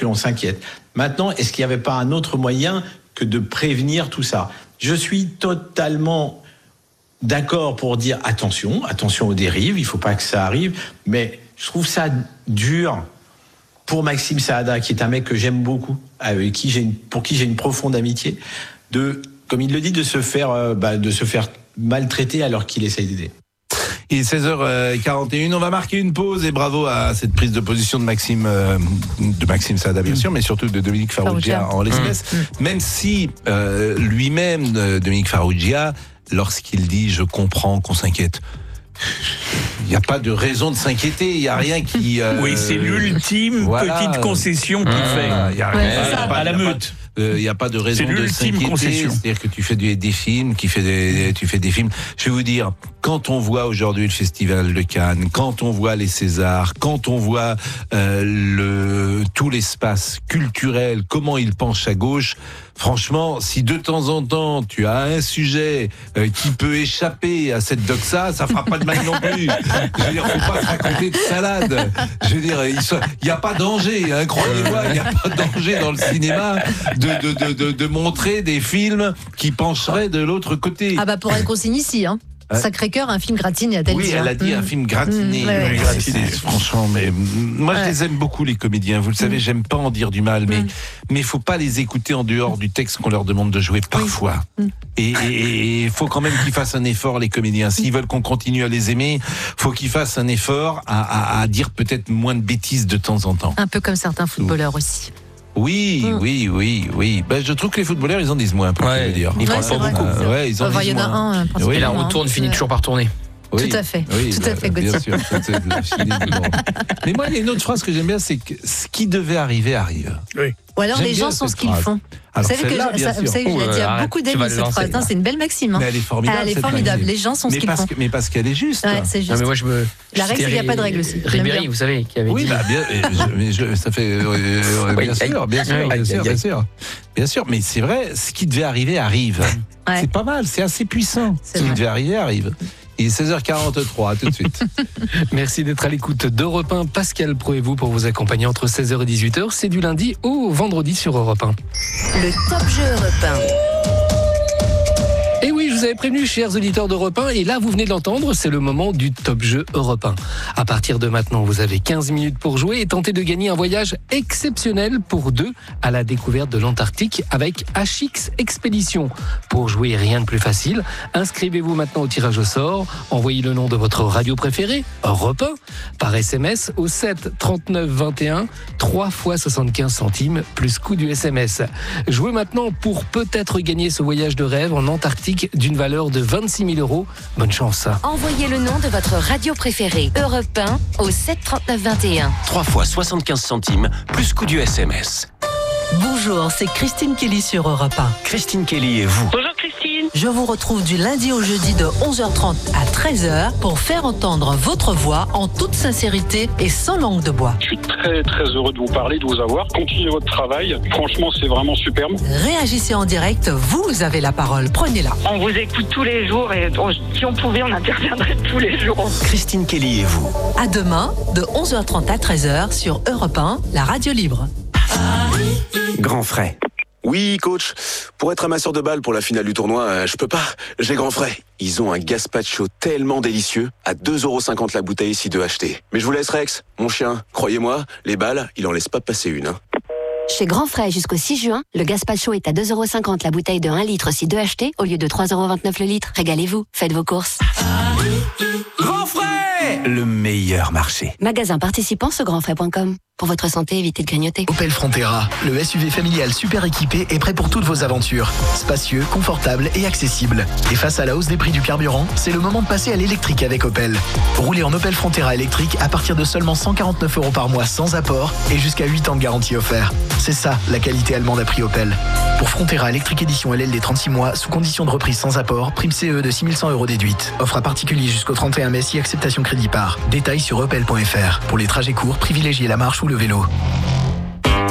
puis on s'inquiète. Maintenant, est-ce qu'il n'y avait pas un autre moyen que de prévenir tout ça ? Je suis totalement d'accord pour dire attention aux dérives, il ne faut pas que ça arrive, mais je trouve ça dur pour Maxime Saada, qui est un mec que j'aime beaucoup, pour qui j'ai une profonde amitié, comme il le dit, de se faire maltraiter alors qu'il essaye d'aider. Il est 16h41, on va marquer une pause et bravo à cette prise de position de Maxime Saada bien sûr, mais surtout de Dominique Farrugia en l'espèce, même si lui-même, Dominique Farrugia, lorsqu'il dit « je comprends qu'on s'inquiète », il n'y a pas de raison de s'inquiéter, il n'y a rien qui... Oui, c'est l'ultime petite concession qu'il fait. Il n'y a rien, à la meute. Il n'y a pas de raison de s'inquiéter. Concession. C'est-à-dire que tu fais des films, tu fais des films. Je vais vous dire, quand on voit aujourd'hui le Festival de Cannes, quand on voit les Césars, quand on voit tout l'espace culturel, comment il penche à gauche, franchement, si de temps en temps tu as un sujet qui peut échapper à cette doxa, ça fera pas de mal non plus. Je veux dire, faut pas se raconter de salade. Je veux dire, il n'y a pas danger, hein, croyez-moi, il n'y a pas danger dans le cinéma de montrer des films qui pencheraient de l'autre côté. Ah bah pour elle consigne ici, hein. Sacré-Cœur, un film gratiné, a-t-elle dit. Oui, elle a dit un film gratiné. Gratiné. Franchement, mais moi je les aime beaucoup les comédiens. Vous le savez, j'aime pas en dire du mal, mais il faut pas les écouter en dehors du texte qu'on leur demande de jouer parfois. Et il faut quand même qu'ils fassent un effort, les comédiens. S'ils veulent qu'on continue à les aimer, faut qu'ils fassent un effort à dire peut-être moins de bêtises de temps en temps. Un peu comme certains footballeurs aussi. Oui. Ben, je trouve que les footballeurs, ils en disent moins, pour te dire. Ils parlent pas beaucoup. Ils en disent moins. Et la retourne finit toujours par tourner. Oui, tout à fait, Gauthier. Bien sûr. Mais moi, il y a une autre phrase que j'aime bien, c'est que ce qui devait arriver arrive. Oui. Ou alors les gens sont ce qu'ils font. Alors, vous savez que je l'ai dit à beaucoup d'amis cette phrase. C'est une belle maxime. Mais elle est formidable. Elle est formidable. Les gens sont ce qu'ils font. Mais parce qu'elle est juste. Ouais, c'est juste. Non, mais moi, la règle, c'est qu'il n'y a pas de règle aussi. Ribéry, vous savez, qui avait dit. Oui, ça fait. Bien sûr. Mais c'est vrai, ce qui devait arriver arrive. Ouais. C'est pas mal, c'est assez puissant. Ce qui devait arriver arrive. Il est 16h43, à tout de suite. Merci d'être à l'écoute d'Europe 1. Pascal Pro et vous pour vous accompagner entre 16h et 18h. C'est du lundi au vendredi sur Europe 1. Le Top Jeu Europe 1. Et oui, je vous avais prévenu, chers auditeurs d'Europe 1, et là, vous venez de l'entendre, c'est le moment du Top Jeu Europe 1. À partir de maintenant, vous avez 15 minutes pour jouer et tenter de gagner un voyage exceptionnel pour deux à la découverte de l'Antarctique avec HX Expédition. Pour jouer, rien de plus facile. Inscrivez-vous maintenant au tirage au sort. Envoyez le nom de votre radio préférée, Europe 1, par SMS au 7 39 21, 3 fois 75 centimes, plus coût du SMS. Jouez maintenant pour peut-être gagner ce voyage de rêve en Antarctique d'une valeur de 26 000 €. Bonne chance. Envoyez le nom de votre radio préférée, Europe 1, au 7 39 21. 3 fois 75 centimes, plus coût du SMS. Bonjour, c'est Christine Kelly sur Europe 1. Christine Kelly et vous. Bonjour Christine. Je vous retrouve du lundi au jeudi de 11h30 à 13h pour faire entendre votre voix en toute sincérité et sans langue de bois. Je suis très très heureux de vous parler, de vous avoir. Continuez votre travail. Franchement, c'est vraiment superbe. Réagissez en direct, vous avez la parole. Prenez-la. On vous écoute tous les jours et si on pouvait, on interviendrait tous les jours. Christine Kelly et vous. À demain, de 11h30 à 13h sur Europe 1, la radio libre. Grand frais. Oui, coach. Pour être amasseur de balles pour la finale du tournoi, je peux pas. J'ai grand frais. Ils ont un gazpacho tellement délicieux, à 2,50 € la bouteille si 2 achetés. Mais je vous laisse Rex, mon chien. Croyez-moi, les balles, il en laisse pas passer une. Hein. Chez Grand Frais jusqu'au 6 juin, le gazpacho est à 2,50 € la bouteille de 1 litre si 2 achetés, au lieu de 3,29 € le litre. Régalez-vous, faites vos courses. Grand frais, le meilleur marché. Magasin participant sur grandfrais.com. Pour votre santé, évitez de grignoter. Opel Frontera, le SUV familial super équipé est prêt pour toutes vos aventures. Spacieux, confortable et accessible. Et face à la hausse des prix du carburant, c'est le moment de passer à l'électrique avec Opel. Roulez en Opel Frontera électrique à partir de seulement 149 € par mois sans apport et jusqu'à 8 ans de garantie offert. C'est ça, la qualité allemande à prix Opel. Pour Frontera électrique édition LLD 36 mois, sous condition de reprise sans apport, prime CE de 6 100 € déduite. Offre à particulier jusqu'au 31 mai si acceptation crédit par. Détails sur opel.fr. Pour les trajets courts, privilégiez la marche ou le vélo. Le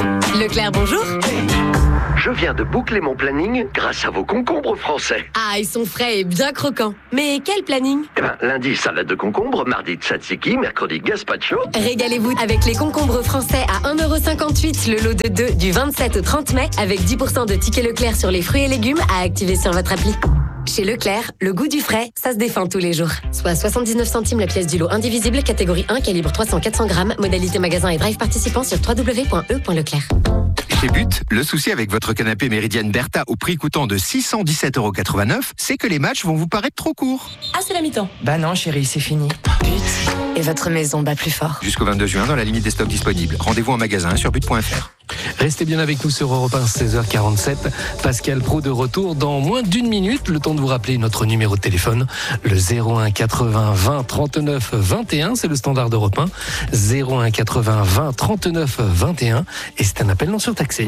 Leclerc, bonjour. Je viens de boucler mon planning grâce à vos concombres français. Ah, ils sont frais et bien croquants. Mais quel planning ? Lundi, salade de concombre, mardi, tzatziki, mercredi, gazpacho. Régalez-vous avec les concombres français à 1,58 € le lot de 2 du 27 au 30 mai avec 10% de tickets Leclerc sur les fruits et légumes à activer sur votre appli. Chez Leclerc, le goût du frais, ça se défend tous les jours. Soit 79 centimes la pièce du lot indivisible, catégorie 1, calibre 300-400 grammes, modalité magasin et drive participant sur www.e.leclerc. Chez But, le souci avec votre canapé Méridienne Bertha au prix coûtant de 617,89 €, c'est que les matchs vont vous paraître trop courts. Ah, c'est la mi-temps. Bah non, chérie, c'est fini. But, et votre maison bat plus fort. Jusqu'au 22 juin, dans la limite des stocks disponibles. Rendez-vous en magasin sur but.fr. Restez bien avec nous sur Europe 1, 16h47. Pascal Praud de retour dans moins d'une minute. Le temps de vous rappeler notre numéro de téléphone, le 01 80 20 39 21. C'est le standard d'Europe 1. 01 80 20 39 21. Et c'est un appel non surtaxé.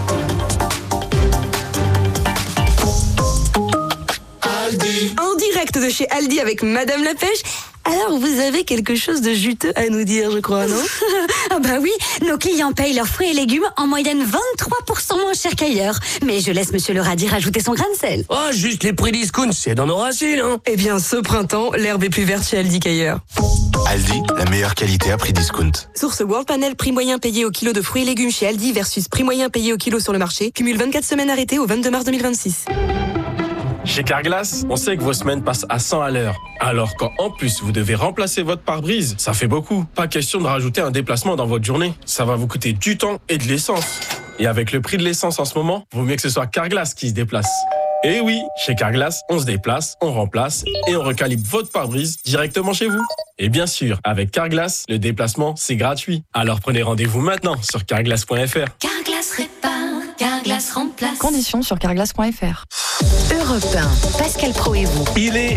Aldi. En direct de chez Aldi avec Madame la Pêche. Alors, vous avez quelque chose de juteux à nous dire, je crois, non? Ah bah oui, nos clients payent leurs fruits et légumes en moyenne 23% moins cher qu'ailleurs. Mais je laisse Monsieur le radis rajouter son grain de sel. Oh, juste les prix discount, c'est dans nos racines, hein. Eh bien, ce printemps, l'herbe est plus verte chez Aldi qu'ailleurs. Aldi, la meilleure qualité à prix discount. Source World Panel, prix moyen payé au kilo de fruits et légumes chez Aldi versus prix moyen payé au kilo sur le marché. Cumule 24 semaines arrêtées au 22 mars 2026. Chez Carglass, on sait que vos semaines passent à 100 à l'heure. Alors quand en plus vous devez remplacer votre pare-brise, ça fait beaucoup. Pas question de rajouter un déplacement dans votre journée. Ça va vous coûter du temps et de l'essence. Et avec le prix de l'essence en ce moment, vaut mieux que ce soit Carglass qui se déplace. Et oui, chez Carglass, on se déplace, on remplace et on recalibre votre pare-brise directement chez vous. Et bien sûr, avec Carglass, le déplacement, c'est gratuit. Alors prenez rendez-vous maintenant sur carglass.fr. Carglass répare, Carglass remplace. Conditions sur carglass.fr. Europe 1, Pascal Praud et vous. Il est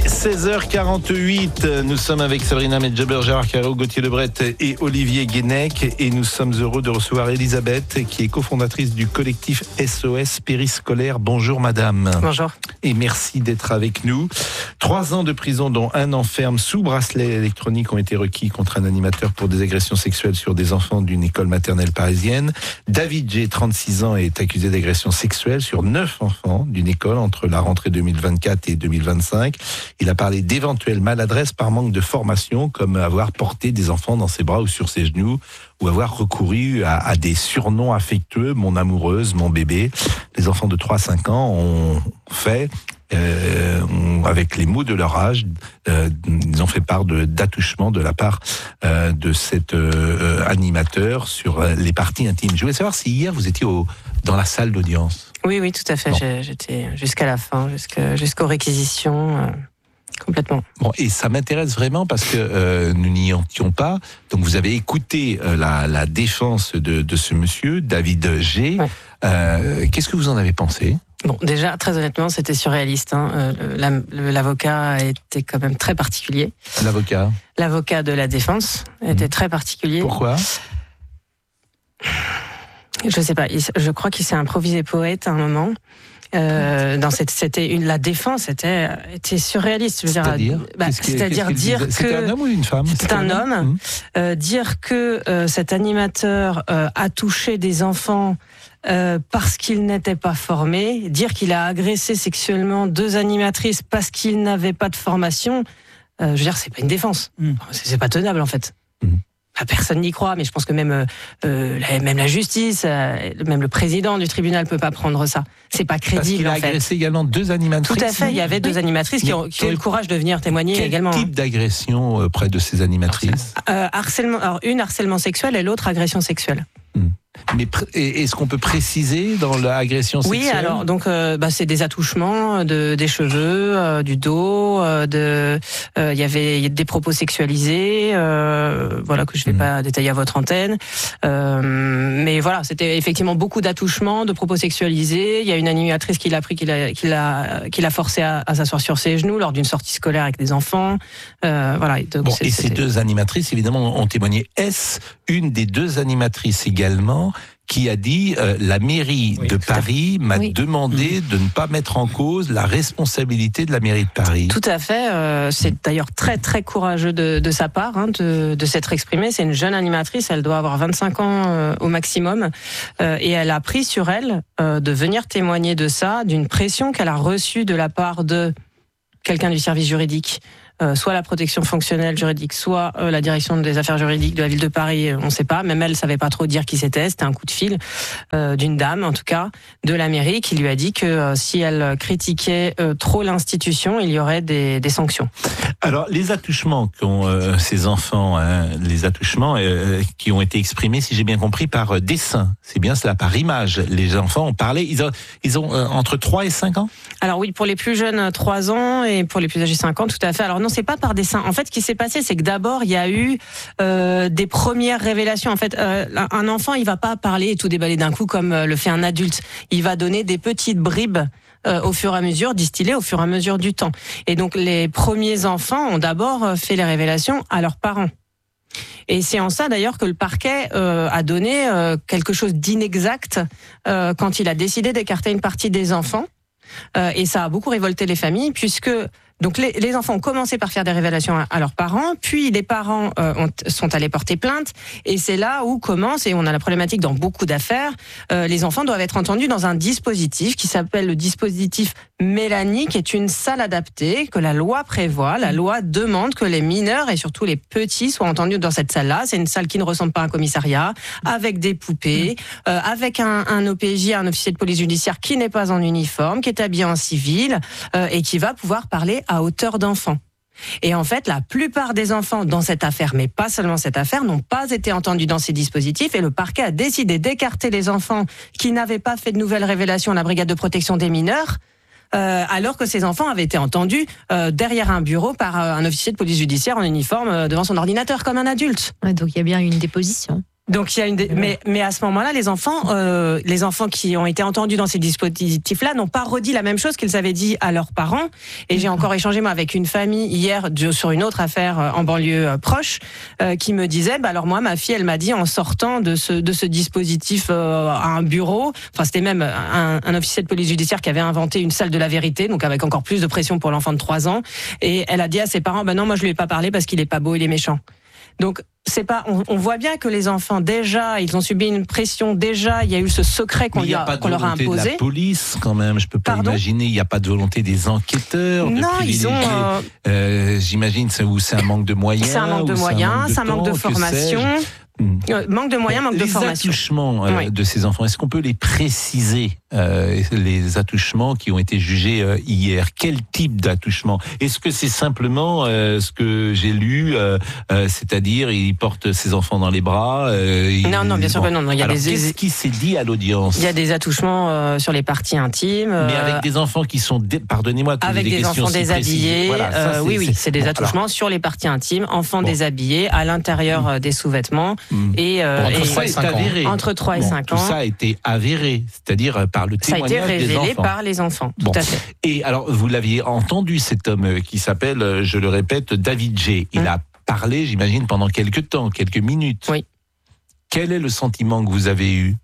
16h48. Nous sommes avec Sabrina Medjeber, Gérard Carreau, Gauthier Lebret et Olivier Guénec. Et nous sommes heureux de recevoir Elisabeth, qui est cofondatrice du collectif SOS Périscolaire. Bonjour madame. Bonjour. Et merci d'être avec nous. 3 ans de prison, dont 1 an ferme sous bracelet électronique, ont été requis contre un animateur pour des agressions sexuelles sur des enfants d'une école maternelle parisienne. David G, 36 ans, est accusé d'agression sexuelle sur 9 enfants d'une école entre la rentrée 2024 et 2025. Il a parlé d'éventuelles maladresses par manque de formation, comme avoir porté des enfants dans ses bras ou sur ses genoux, ou avoir recouru à des surnoms affectueux, mon amoureuse, mon bébé. Les enfants de 3 à 5 ans ont fait, avec les mots de leur âge, ils ont fait part d'attouchement de la part de cet animateur sur les parties intimes. Je voulais savoir si hier vous étiez dans la salle d'audience. Oui, tout à fait. Bon. J'étais jusqu'à la fin, jusqu'aux réquisitions. Complètement. Bon, et ça m'intéresse vraiment parce que nous n'y étions pas. Donc vous avez écouté la défense de ce monsieur, David G. Ouais. Qu'est-ce que vous en avez pensé ? Bon, déjà, très honnêtement, c'était surréaliste. L'avocat était quand même très particulier. L'avocat de la défense était très particulier. Pourquoi ? Je sais pas. Je crois qu'il s'est improvisé poète à un moment. La défense était surréaliste. C'est-à-dire dire que c'était un homme ou une femme ? C'était un homme. Dire que cet animateur a touché des enfants parce qu'il n'était pas formé, dire qu'il a agressé sexuellement 2 animatrices parce qu'il n'avait pas de formation. Je veux dire, c'est pas une défense. C'est pas tenable en fait. Personne n'y croit, mais je pense que même la justice, même le président du tribunal peut pas prendre ça. C'est pas crédible en fait. Il a agressé également 2 animatrices. Tout à fait, il y avait 2 animatrices qui ont eu le courage de venir témoigner également. Quel type d'agression près de ces animatrices ? Harcèlement. Alors une harcèlement sexuel et l'autre agression sexuelle. Mais est-ce qu'on peut préciser dans l'agression sexuelle ? Oui, alors donc c'est des attouchements des cheveux, du dos, il y avait des propos sexualisés, voilà que je vais pas détailler à votre antenne, mais voilà, c'était effectivement beaucoup d'attouchements, de propos sexualisés. Il y a une animatrice qui l'a pris, qui l'a forcé à s'asseoir sur ses genoux lors d'une sortie scolaire avec des enfants. Voilà. Donc et ces 2 animatrices évidemment ont témoigné. Est-ce une des 2 animatrices également qui a dit la mairie de Paris m'a demandé de ne pas mettre en cause la responsabilité de la mairie de Paris. Tout à fait. C'est d'ailleurs très très courageux de sa part de s'être exprimée. C'est une jeune animatrice, elle doit avoir 25 ans au maximum, et elle a pris sur elle de venir témoigner de ça, d'une pression qu'elle a reçue de la part de quelqu'un du service juridique. Soit la protection fonctionnelle juridique, soit la direction des affaires juridiques de la ville de Paris, on ne sait pas. Même elle savait pas trop dire qui c'était un coup de fil d'une dame, en tout cas, de la mairie, qui lui a dit que si elle critiquait trop l'institution, il y aurait des sanctions. Alors, les attouchements qu'ont ces enfants, les attouchements qui ont été exprimés, si j'ai bien compris, par dessin, c'est bien cela, par image. Les enfants ont parlé, ils ont entre 3 et 5 ans? Alors oui, pour les plus jeunes, 3 ans, et pour les plus âgés, 5 ans, tout à fait. Alors non, c'est pas par dessin. En fait, ce qui s'est passé, c'est que d'abord, il y a eu des premières révélations. En fait, un enfant, il va pas parler et tout déballer d'un coup comme le fait un adulte. Il va donner des petites bribes au fur et à mesure, distillées au fur et à mesure du temps. Et donc, les premiers enfants ont d'abord fait les révélations à leurs parents. Et c'est en ça d'ailleurs que le parquet a donné quelque chose d'inexact quand il a décidé d'écarter une partie des enfants. Et ça a beaucoup révolté les familles, puisque donc les enfants ont commencé par faire des révélations à leurs parents, puis les parents sont allés porter plainte, et c'est là où commence, et on a la problématique dans beaucoup d'affaires, les enfants doivent être entendus dans un dispositif qui s'appelle le dispositif Mélanie, qui est une salle adaptée que la loi prévoit. La loi demande que les mineurs et surtout les petits soient entendus dans cette salle-là. C'est une salle qui ne ressemble pas à un commissariat, avec des poupées, avec un OPJ, un officier de police judiciaire qui n'est pas en uniforme, qui est habillé en civil, et qui va pouvoir parler à hauteur d'enfant. Et en fait, la plupart des enfants dans cette affaire, mais pas seulement cette affaire, n'ont pas été entendus dans ces dispositifs, et le parquet a décidé d'écarter les enfants qui n'avaient pas fait de nouvelles révélations à la brigade de protection des mineurs, alors que ces enfants avaient été entendus derrière un bureau par un officier de police judiciaire en uniforme devant son ordinateur comme un adulte. Ouais, donc il y a bien une déposition. Donc il y a mais à ce moment-là, les enfants qui ont été entendus dans ces dispositifs-là n'ont pas redit la même chose qu'ils avaient dit à leurs parents. Et j'ai encore échangé moi avec une famille hier sur une autre affaire en banlieue proche qui me disait alors moi ma fille elle m'a dit en sortant de ce dispositif à un bureau, enfin c'était même un officier de police judiciaire qui avait inventé une salle de la vérité, donc avec encore plus de pression pour l'enfant de 3 ans, et elle a dit à ses parents non moi je lui ai pas parlé parce qu'il est pas beau, il est méchant. Donc c'est pas, on voit bien que les enfants déjà, ils ont subi une pression déjà. Il y a eu ce secret qu'on leur a imposé. Il n'y a pas de volonté de la police quand même. Je peux pas imaginer. Il n'y a pas de volonté des enquêteurs. Non, ils ont. J'imagine c'est un manque de moyens. C'est un manque de moyens, c'est un manque de formation. Manque de moyens, manque de formation. Les attouchements de ces enfants, est-ce qu'on peut les préciser, les attouchements qui ont été jugés hier? Quel type d'attouchement? Est-ce que c'est simplement ce que j'ai lu, c'est-à-dire il porte ses enfants dans les bras Non, bien sûr que non. Qu'est-ce qui s'est dit à l'audience? Il y a des attouchements sur les parties intimes. Mais avec des enfants qui sont, pardonnez-moi, avec des enfants déshabillés. Voilà, oui, c'est des attouchements sur les parties intimes, enfants déshabillés, à l'intérieur des sous-vêtements. Et entre 3 et 5 ans. Entre 3 et 5 ans. Tout ça a été avéré, c'est-à-dire par le témoignage des enfants. Ça a été révélé par les enfants, tout à fait. Et alors, vous l'aviez entendu, cet homme qui s'appelle, je le répète, David J. Il a parlé, j'imagine, pendant quelques temps, quelques minutes. Oui. Quel est le sentiment que vous avez eu?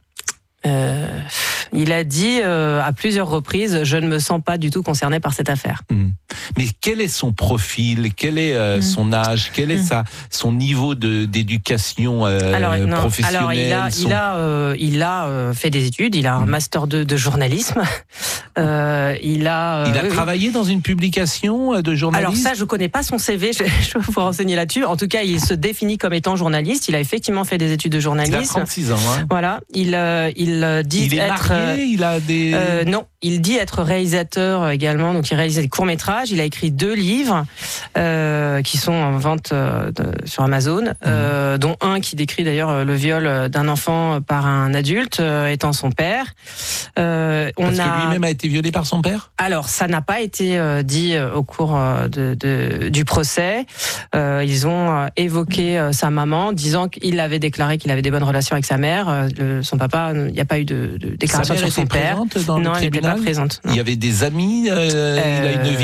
Il a dit à plusieurs reprises, je ne me sens pas du tout concerné par cette affaire. Mais quel est son profil? Quel est son âge? Quel est son niveau d'éducation professionnelle? Alors, il a fait des études. Il a un master de journalisme. Il a travaillé dans une publication de journalisme. Alors ça, je connais pas son CV. Je peux vous renseigner là-dessus. En tout cas, il se définit comme étant journaliste. Il a effectivement fait des études de journalisme. Il a 36 ans. Voilà. Il dit être marié, il a des... non, il dit être réalisateur également, donc il réalise des courts-métrages. Il a écrit 2 livres qui sont en vente sur Amazon, dont un qui décrit d'ailleurs le viol d'un enfant par un adulte étant son père. Parce que lui-même a été violé par son père? Alors, ça n'a pas été dit au cours du procès. Ils ont évoqué sa maman, disant qu'il avait déclaré qu'il avait des bonnes relations avec sa mère. Son papa, il n'y a pas eu de déclaration sur son père. Non, elle n'était pas présente. Non. Il y avait des amis, il a une vie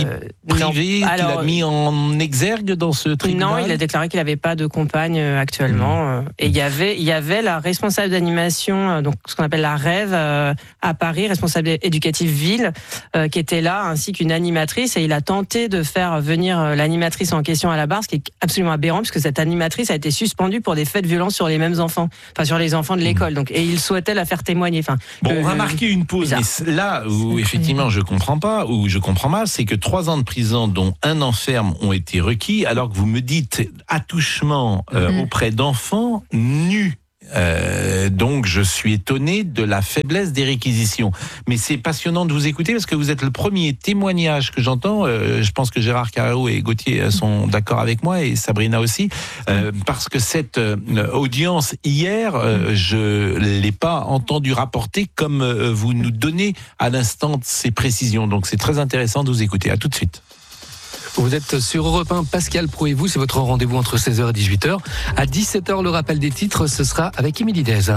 privée qu'il a mis en exergue dans ce tribunal? Non, il a déclaré qu'il n'avait pas de compagne actuellement. Et il y avait la responsable d'animation, donc ce qu'on appelle la REV à Paris, responsable éducative ville, qui était là, ainsi qu'une animatrice. Et il a tenté de faire venir l'animatrice en question à la barre, ce qui est absolument aberrant, puisque cette animatrice a été suspendue pour des faits de violence sur les mêmes enfants, enfin sur les enfants de l'école. Donc, et il souhaitait la faire témoigner. Enfin, on va marquer une pause. Mais là où effectivement je comprends pas, où je comprends mal, c'est que 3 ans de prison, dont 1 an ferme, ont été requis, alors que vous me dites attouchement auprès d'enfants nus. Donc je suis étonné de la faiblesse des réquisitions. Mais c'est passionnant de vous écouter parce que vous êtes le premier témoignage que j'entends. Je pense que Gérard Carreau et Gauthier sont d'accord avec moi et Sabrina aussi, parce que cette audience hier, je l'ai pas entendu rapporter comme vous nous donnez à l'instant ces précisions. Donc c'est très intéressant de vous écouter. À tout de suite. Vous êtes sur Europe 1, Pascal Pro et vous, c'est votre rendez-vous entre 16h et 18h. À 17h, le rappel des titres, ce sera avec Émilie Dez.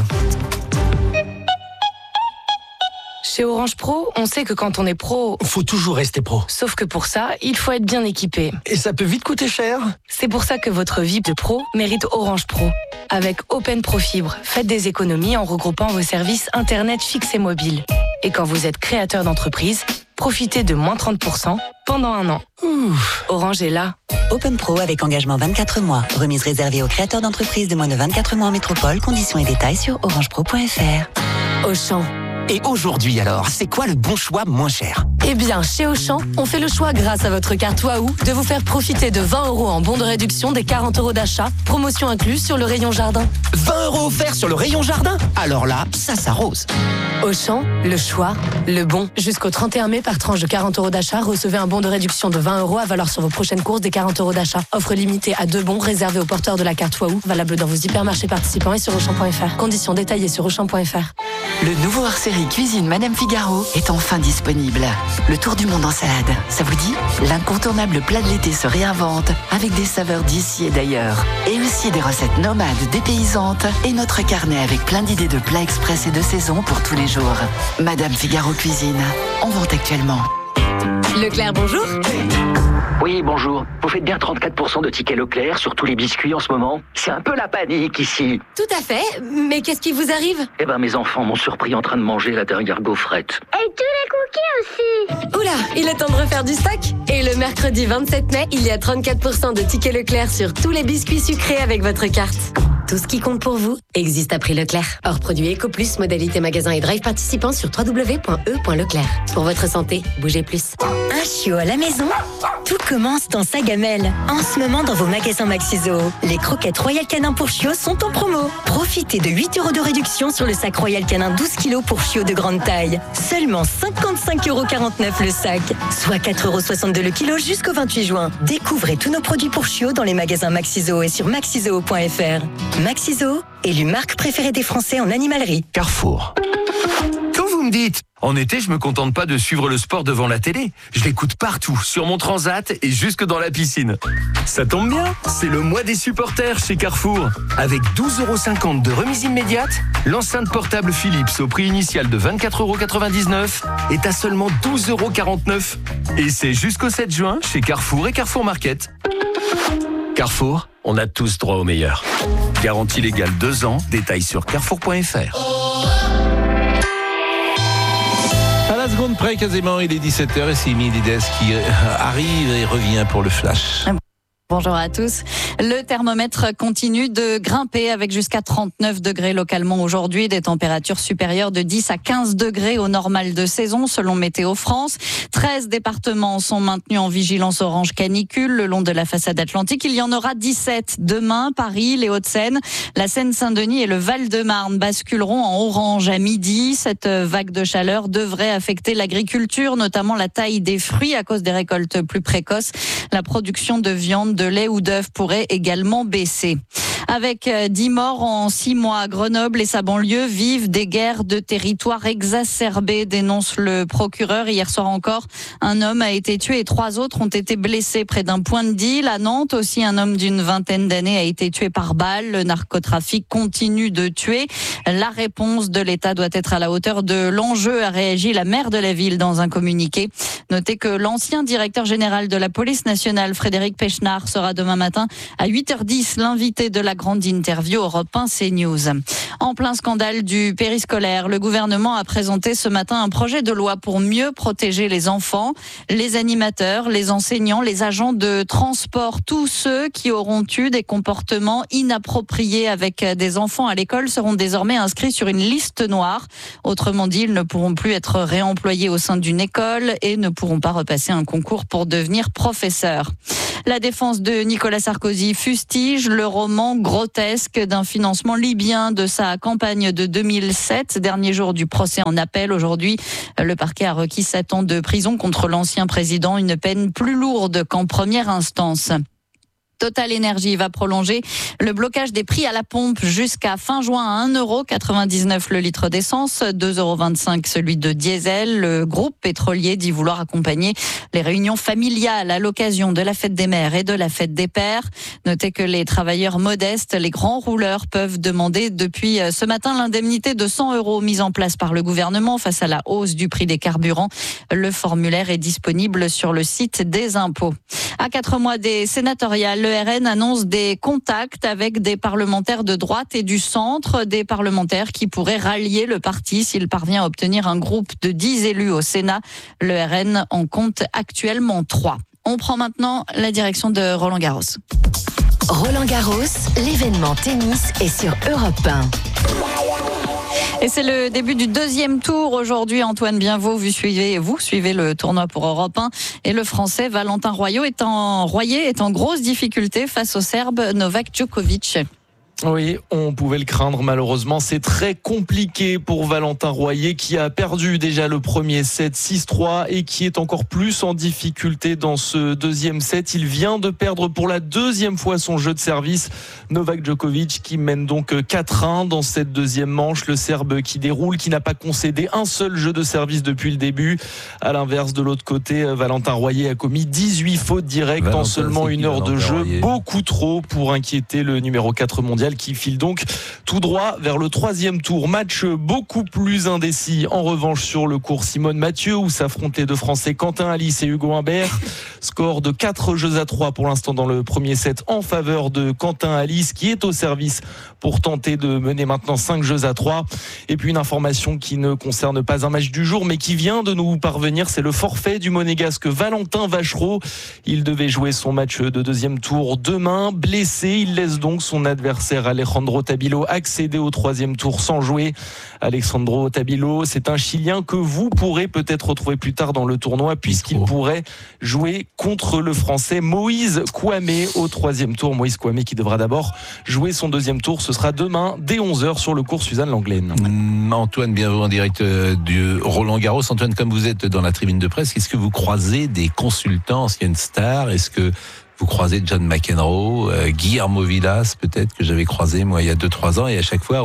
Chez Orange Pro, on sait que quand on est pro, faut toujours rester pro. Sauf que pour ça, il faut être bien équipé. Et ça peut vite coûter cher. C'est pour ça que votre vie de pro mérite Orange Pro. Avec Open Pro Fibre, faites des économies en regroupant vos services Internet fixe et mobile. Et quand vous êtes créateur d'entreprise, profitez de moins 30% pendant 1 an. Orange est là. Open Pro avec engagement 24 mois. Remise réservée aux créateurs d'entreprises de moins de 24 mois en métropole. Conditions et détails sur orangepro.fr. Auchan. Et aujourd'hui alors, c'est quoi le bon choix moins cher? Eh bien, chez Auchan, on fait le choix grâce à votre carte Waouh de vous faire profiter de 20 € en bon de réduction des 40 € d'achat, promotion incluse sur le rayon jardin. 20 € offerts sur le rayon jardin? Alors là, ça s'arrose. Auchan, le choix, le bon. Jusqu'au 31 mai, par tranche de 40 € d'achat, recevez un bon de réduction de 20 € à valoir sur vos prochaines courses des 40 € d'achat. Offre limitée à 2 bons réservés aux porteurs de la carte Waouh, valable dans vos hypermarchés participants et sur Auchan.fr. Conditions détaillées sur Auchan.fr. Le nouveau hors-série Cuisine Madame Figaro est enfin disponible. Le tour du monde en salade, ça vous dit? L'incontournable plat de l'été se réinvente avec des saveurs d'ici et d'ailleurs. Et aussi des recettes nomades, dépaysantes et notre carnet avec plein d'idées de plats express et de saison pour tous les jours. Madame Figaro Cuisine, en vente actuellement. Leclerc, bonjour. Oui, bonjour. Vous faites bien 34% de tickets Leclerc sur tous les biscuits en ce moment? C'est un peu la panique ici. Tout à fait, mais qu'est-ce qui vous arrive? Eh ben, mes enfants m'ont surpris en train de manger la dernière gaufrette. Et tous les cookies aussi. Oula, il est temps de refaire du stock. Et le mercredi 27 mai, il y a 34% de tickets Leclerc sur tous les biscuits sucrés avec votre carte. Tout ce qui compte pour vous existe à prix Leclerc. Hors produit Eco Plus, modalité magasin et drive participants sur www.e.leclerc. Pour votre santé, bougez plus. Un chiot à la maison? Tout commence dans sa gamelle. En ce moment, dans vos magasins Maxiso, les croquettes Royal Canin pour chiots sont en promo. Profitez de 8 € de réduction sur le sac Royal Canin 12 kg pour chiots de grande taille. Seulement 55,49 € le sac, soit 4,62 € le kilo jusqu'au 28 juin. Découvrez tous nos produits pour chiots dans les magasins Maxiso et sur maxiso.fr. Maxiso, élu marque préférée des Français en animalerie. Carrefour. Quand vous me dites, en été, je me contente pas de suivre le sport devant la télé. Je l'écoute partout, sur mon transat et jusque dans la piscine. Ça tombe bien, c'est le mois des supporters chez Carrefour. Avec 12,50 € de remise immédiate, l'enceinte portable Philips au prix initial de 24,99 € est à seulement 12,49 €. Et c'est jusqu'au 7 juin chez Carrefour et Carrefour Market. Carrefour, on a tous droit au meilleur. Garantie légale 2 ans, détails sur carrefour.fr. À la seconde près, quasiment, il est 17h et c'est Émilie Dez qui arrive et revient pour le flash. Bonjour à tous. Le thermomètre continue de grimper avec jusqu'à 39 degrés localement aujourd'hui, des températures supérieures de 10 à 15 degrés au normal de saison selon Météo France. 13 départements sont maintenus en vigilance orange canicule le long de la façade atlantique. Il y en aura 17 demain. Paris, les Hauts-de-Seine, la Seine-Saint-Denis et le Val-de-Marne basculeront en orange à midi. Cette vague de chaleur devrait affecter l'agriculture, notamment la taille des fruits à cause des récoltes plus précoces. La production de viande, de lait ou d'œufs pourrait également baisser. Avec 10 morts en 6 mois, Grenoble et sa banlieue vivent des guerres de territoire exacerbées, dénonce le procureur. Hier soir encore, un homme a été tué et 3 autres ont été blessés près d'un point de deal. À Nantes aussi, un homme d'une vingtaine d'années a été tué par balle. Le narcotrafic continue de tuer. La réponse de l'État doit être à la hauteur de l'enjeu, a réagi la maire de la ville dans un communiqué. Notez que l'ancien directeur général de la police nationale, Frédéric Pechnard, sera demain matin à 8h10 l'invité de la grande interview Europe 1 CNews. En plein scandale du périscolaire, le gouvernement a présenté ce matin un projet de loi pour mieux protéger les enfants, les animateurs, les enseignants, les agents de transport. Tous ceux qui auront eu des comportements inappropriés avec des enfants à l'école seront désormais inscrits sur une liste noire. Autrement dit, ils ne pourront plus être réemployés au sein d'une école et ne pourront pas repasser un concours pour devenir professeurs. La défense de Nicolas Sarkozy fustige le roman grotesque d'un financement libyen de sa campagne de 2007. Dernier jour du procès en appel. Aujourd'hui, le parquet a requis 7 ans de prison contre l'ancien président, une peine plus lourde qu'en première instance. Total Énergie va prolonger le blocage des prix à la pompe jusqu'à fin juin à 1,99 € le litre d'essence, 2,25 € celui de diesel. Le groupe pétrolier dit vouloir accompagner les réunions familiales à l'occasion de la fête des mères et de la fête des pères. Notez que les travailleurs modestes, les grands rouleurs peuvent demander depuis ce matin l'indemnité de 100 € mise en place par le gouvernement face à la hausse du prix des carburants. Le formulaire est disponible sur le site des impôts. À 4 mois des sénatoriales, le RN annonce des contacts avec des parlementaires de droite et du centre, des parlementaires qui pourraient rallier le parti s'il parvient à obtenir un groupe de 10 élus au Sénat. Le RN en compte actuellement 3. On prend maintenant la direction de Roland Garros. Roland Garros, l'événement tennis est sur Europe 1. Et c'est le début du 2e tour aujourd'hui. Antoine Bienvaux, vous suivez le tournoi pour Europe 1. Et le Français Valentin Royer est en grosse difficulté face au Serbe Novak Djokovic. Oui, on pouvait le craindre malheureusement. C'est très compliqué pour Valentin Royer qui a perdu déjà le premier set 6-3 et qui est encore plus en difficulté dans ce 2e set. Il vient de perdre pour la 2e fois son jeu de service. Novak Djokovic qui mène donc 4-1 dans cette 2e manche. Le Serbe qui déroule, qui n'a pas concédé un seul jeu de service depuis le début. À l'inverse, de l'autre côté, Valentin Royer a commis 18 fautes directes en seulement 1 heure de jeu. Beaucoup trop pour inquiéter le numéro 4 mondial qui file donc tout droit vers le 3e tour. Match beaucoup plus indécis en revanche sur le court Simone Mathieu où s'affrontent les deux Français Quentin Alice et Hugo Humbert. Score de 4-3 pour l'instant dans le premier set en faveur de Quentin Alice qui est au service pour tenter de mener maintenant 5-3. Et puis une information qui ne concerne pas un match du jour mais qui vient de nous parvenir, c'est le forfait du monégasque Valentin Vachereau. Il devait jouer son match de 2e tour demain. Blessé, il laisse donc son adversaire Alejandro Tabilo accéder au 3e tour sans jouer. Alejandro Tabilo, c'est un Chilien que vous pourrez peut-être retrouver plus tard dans le tournoi puisqu'il pourrait jouer contre le Français Moïse Kouame au 3e tour. Moïse Kouame qui devra d'abord jouer son 2e tour. Ce sera demain dès 11h sur le cours Suzanne Langlaine. Antoine, bienvenue en direct du Roland Garros. Antoine, comme vous êtes dans la tribune de presse, est-ce que vous croisez des consultants anciennes stars? Est-ce que vous croisez John McEnroe, Guillermo Vilas, peut-être, que j'avais croisé moi il y a 2-3 ans, et à chaque fois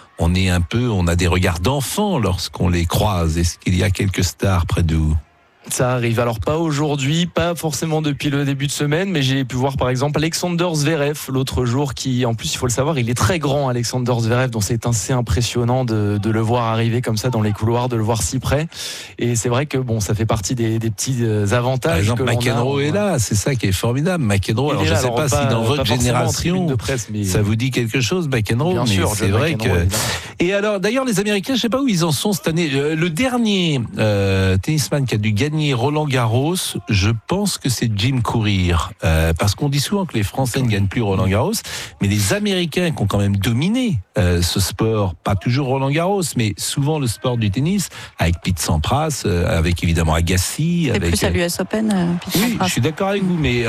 on a des regards d'enfants lorsqu'on les croise. Est-ce qu'il y a quelques stars près de vous? Ça arrive, alors pas aujourd'hui, pas forcément depuis le début de semaine, mais j'ai pu voir par exemple Alexander Zverev l'autre jour, qui en plus il faut le savoir, il est très grand, Alexander Zverev, donc c'est assez impressionnant de le voir arriver comme ça dans les couloirs, de le voir si près. Et c'est vrai que bon, ça fait partie des petits avantages. Par exemple, McEnroe est là, c'est ça qui est formidable. McEnroe, alors je ne sais pas si dans votre génération ça vous dit quelque chose, McEnroe, mais sûr, c'est vrai que. Évidemment. Et alors, d'ailleurs, les Américains, je ne sais pas où ils en sont cette année. Le dernier tennisman qui a dû gagner Roland Garros, je pense que c'est Jim Courier, parce qu'on dit souvent que les Français ne gagnent plus Roland Garros, mais les Américains qui ont quand même dominé ce sport, pas toujours Roland Garros, mais souvent le sport du tennis, avec Pete Sampras, avec évidemment Agassi. C'est plus à l'US Open, Pete Oui, Sampras. je suis d'accord avec vous, mais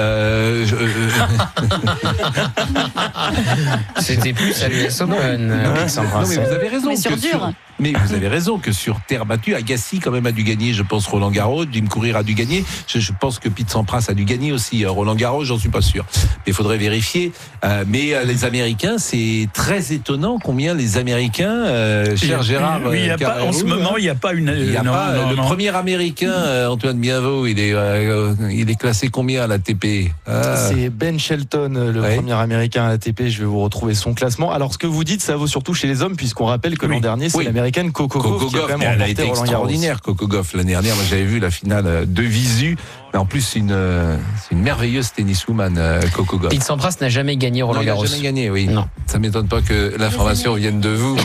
c'était plus à l'US Open, Pete Sampras. Non, mais vous avez raison. Mais sur dur. Mais vous avez raison que sur terre battue, Agassi quand même a dû gagner, je pense Roland Garros, Jim Courier a dû gagner, je pense que Pete Sampras a dû gagner aussi, Roland Garros, j'en suis pas sûr. Mais il faudrait vérifier. Mais les Américains, c'est très étonnant combien les Américains, cher Gérard... en ce moment, il n'y a pas une... Le premier Américain, Antoine Bienveau, il est classé combien à l'ATP? C'est Ben Shelton, le premier Américain à l'ATP. Je vais vous retrouver son classement. Alors, ce que vous dites, ça vaut surtout chez les hommes, puisqu'on rappelle que l'an dernier, c'est l'Américaine Coco Gauff qui a quand même elle a remporté été Roland Garros. Extraordinaire, Coco Gauff, l'année dernière. Moi, j'avais vu la finale de visu. Mais en plus, c'est une merveilleuse tenniswoman, Coco Gauff. Pete Sampras n'a jamais gagné Roland Garros. Il n'a jamais gagné, oui. Non. Ça m'étonne pas que l'information vienne de vous.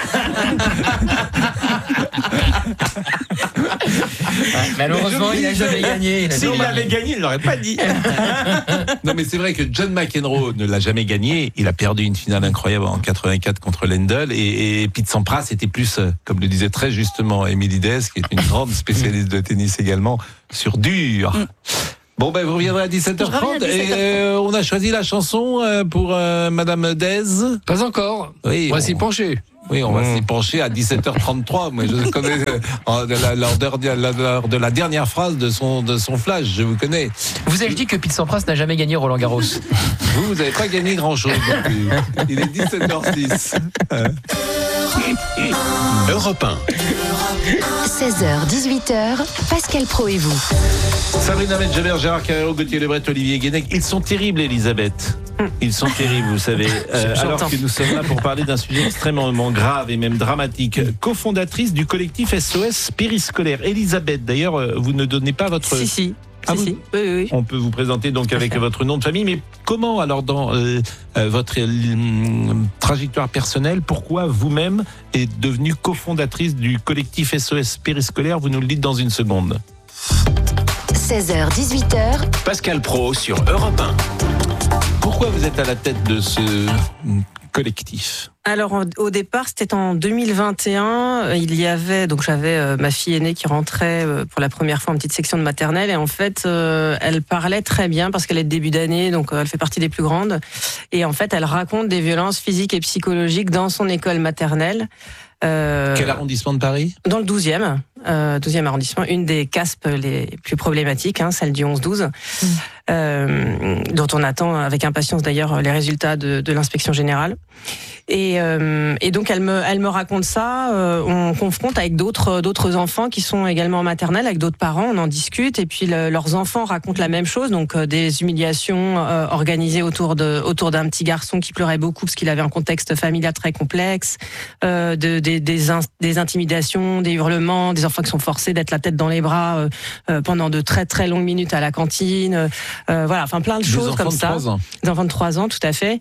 Malheureusement, il n'a jamais gagné. S'il avait gagné, il ne l'aurait pas dit. Non, mais c'est vrai que John McEnroe ne l'a jamais gagné. Il a perdu une finale incroyable en 84 contre Lendl. Et Pete Sampras était plus, comme le disait très justement Émilie Dez, qui est une grande spécialiste de tennis également, sur dur. Bon, ben, vous reviendrez à 17h30. Et on a choisi la chanson pour Madame Dez. Pas encore. Oui, on va s'y pencher. Oui, on va s'y pencher à 17h33. Moi, je connais lors de la dernière phrase de son flash. Je vous connais. Vous avez dit que Pete Sampras n'a jamais gagné Roland Garros. Vous n'avez pas gagné grand-chose. Il est 17h06. Europe 1. 16h, 18h, Pascal Praud et vous. Sabrina Medjeber, Gérard Carrero, Gauthier Lebret, Olivier Guénec. Ils sont terribles, Elisabeth. Ils sont terribles, vous savez. Alors que nous sommes là pour parler d'un sujet extrêmement grave et même dramatique. Cofondatrice du collectif SOS périscolaire. Elisabeth, d'ailleurs, vous ne donnez pas votre... Si. Oui. On peut vous présenter donc avec votre nom de famille, mais comment alors dans votre trajectoire personnelle, pourquoi vous-même êtes devenue cofondatrice du collectif SOS périscolaire? Vous nous le dites dans une seconde. 16h, 18h. Pascal Praud sur Europe 1. Pourquoi vous êtes à la tête de ce collectif? Alors au départ, c'était en 2021. Il y avait j'avais ma fille aînée qui rentrait pour la première fois en petite section de maternelle et en fait, elle parlait très bien parce qu'elle est de début d'année, donc elle fait partie des plus grandes. Et en fait, elle raconte des violences physiques et psychologiques dans son école maternelle. Quel arrondissement de Paris? Dans le 12e arrondissement, une des CASP les plus problématiques, celle du 11-12, dont on attend avec impatience d'ailleurs les résultats de l'inspection générale. Et donc elle me raconte ça. On confronte avec d'autres enfants qui sont également en maternelle, avec d'autres parents. On en discute et puis leurs enfants racontent la même chose. Donc des humiliations organisées autour d'un petit garçon qui pleurait beaucoup parce qu'il avait un contexte familial très complexe, des intimidations, des hurlements, des enfants qui sont forcés d'être la tête dans les bras pendant de très très longues minutes à la cantine. Voilà, enfin plein de choses comme ça. Des enfants de 3 ans, tout à fait.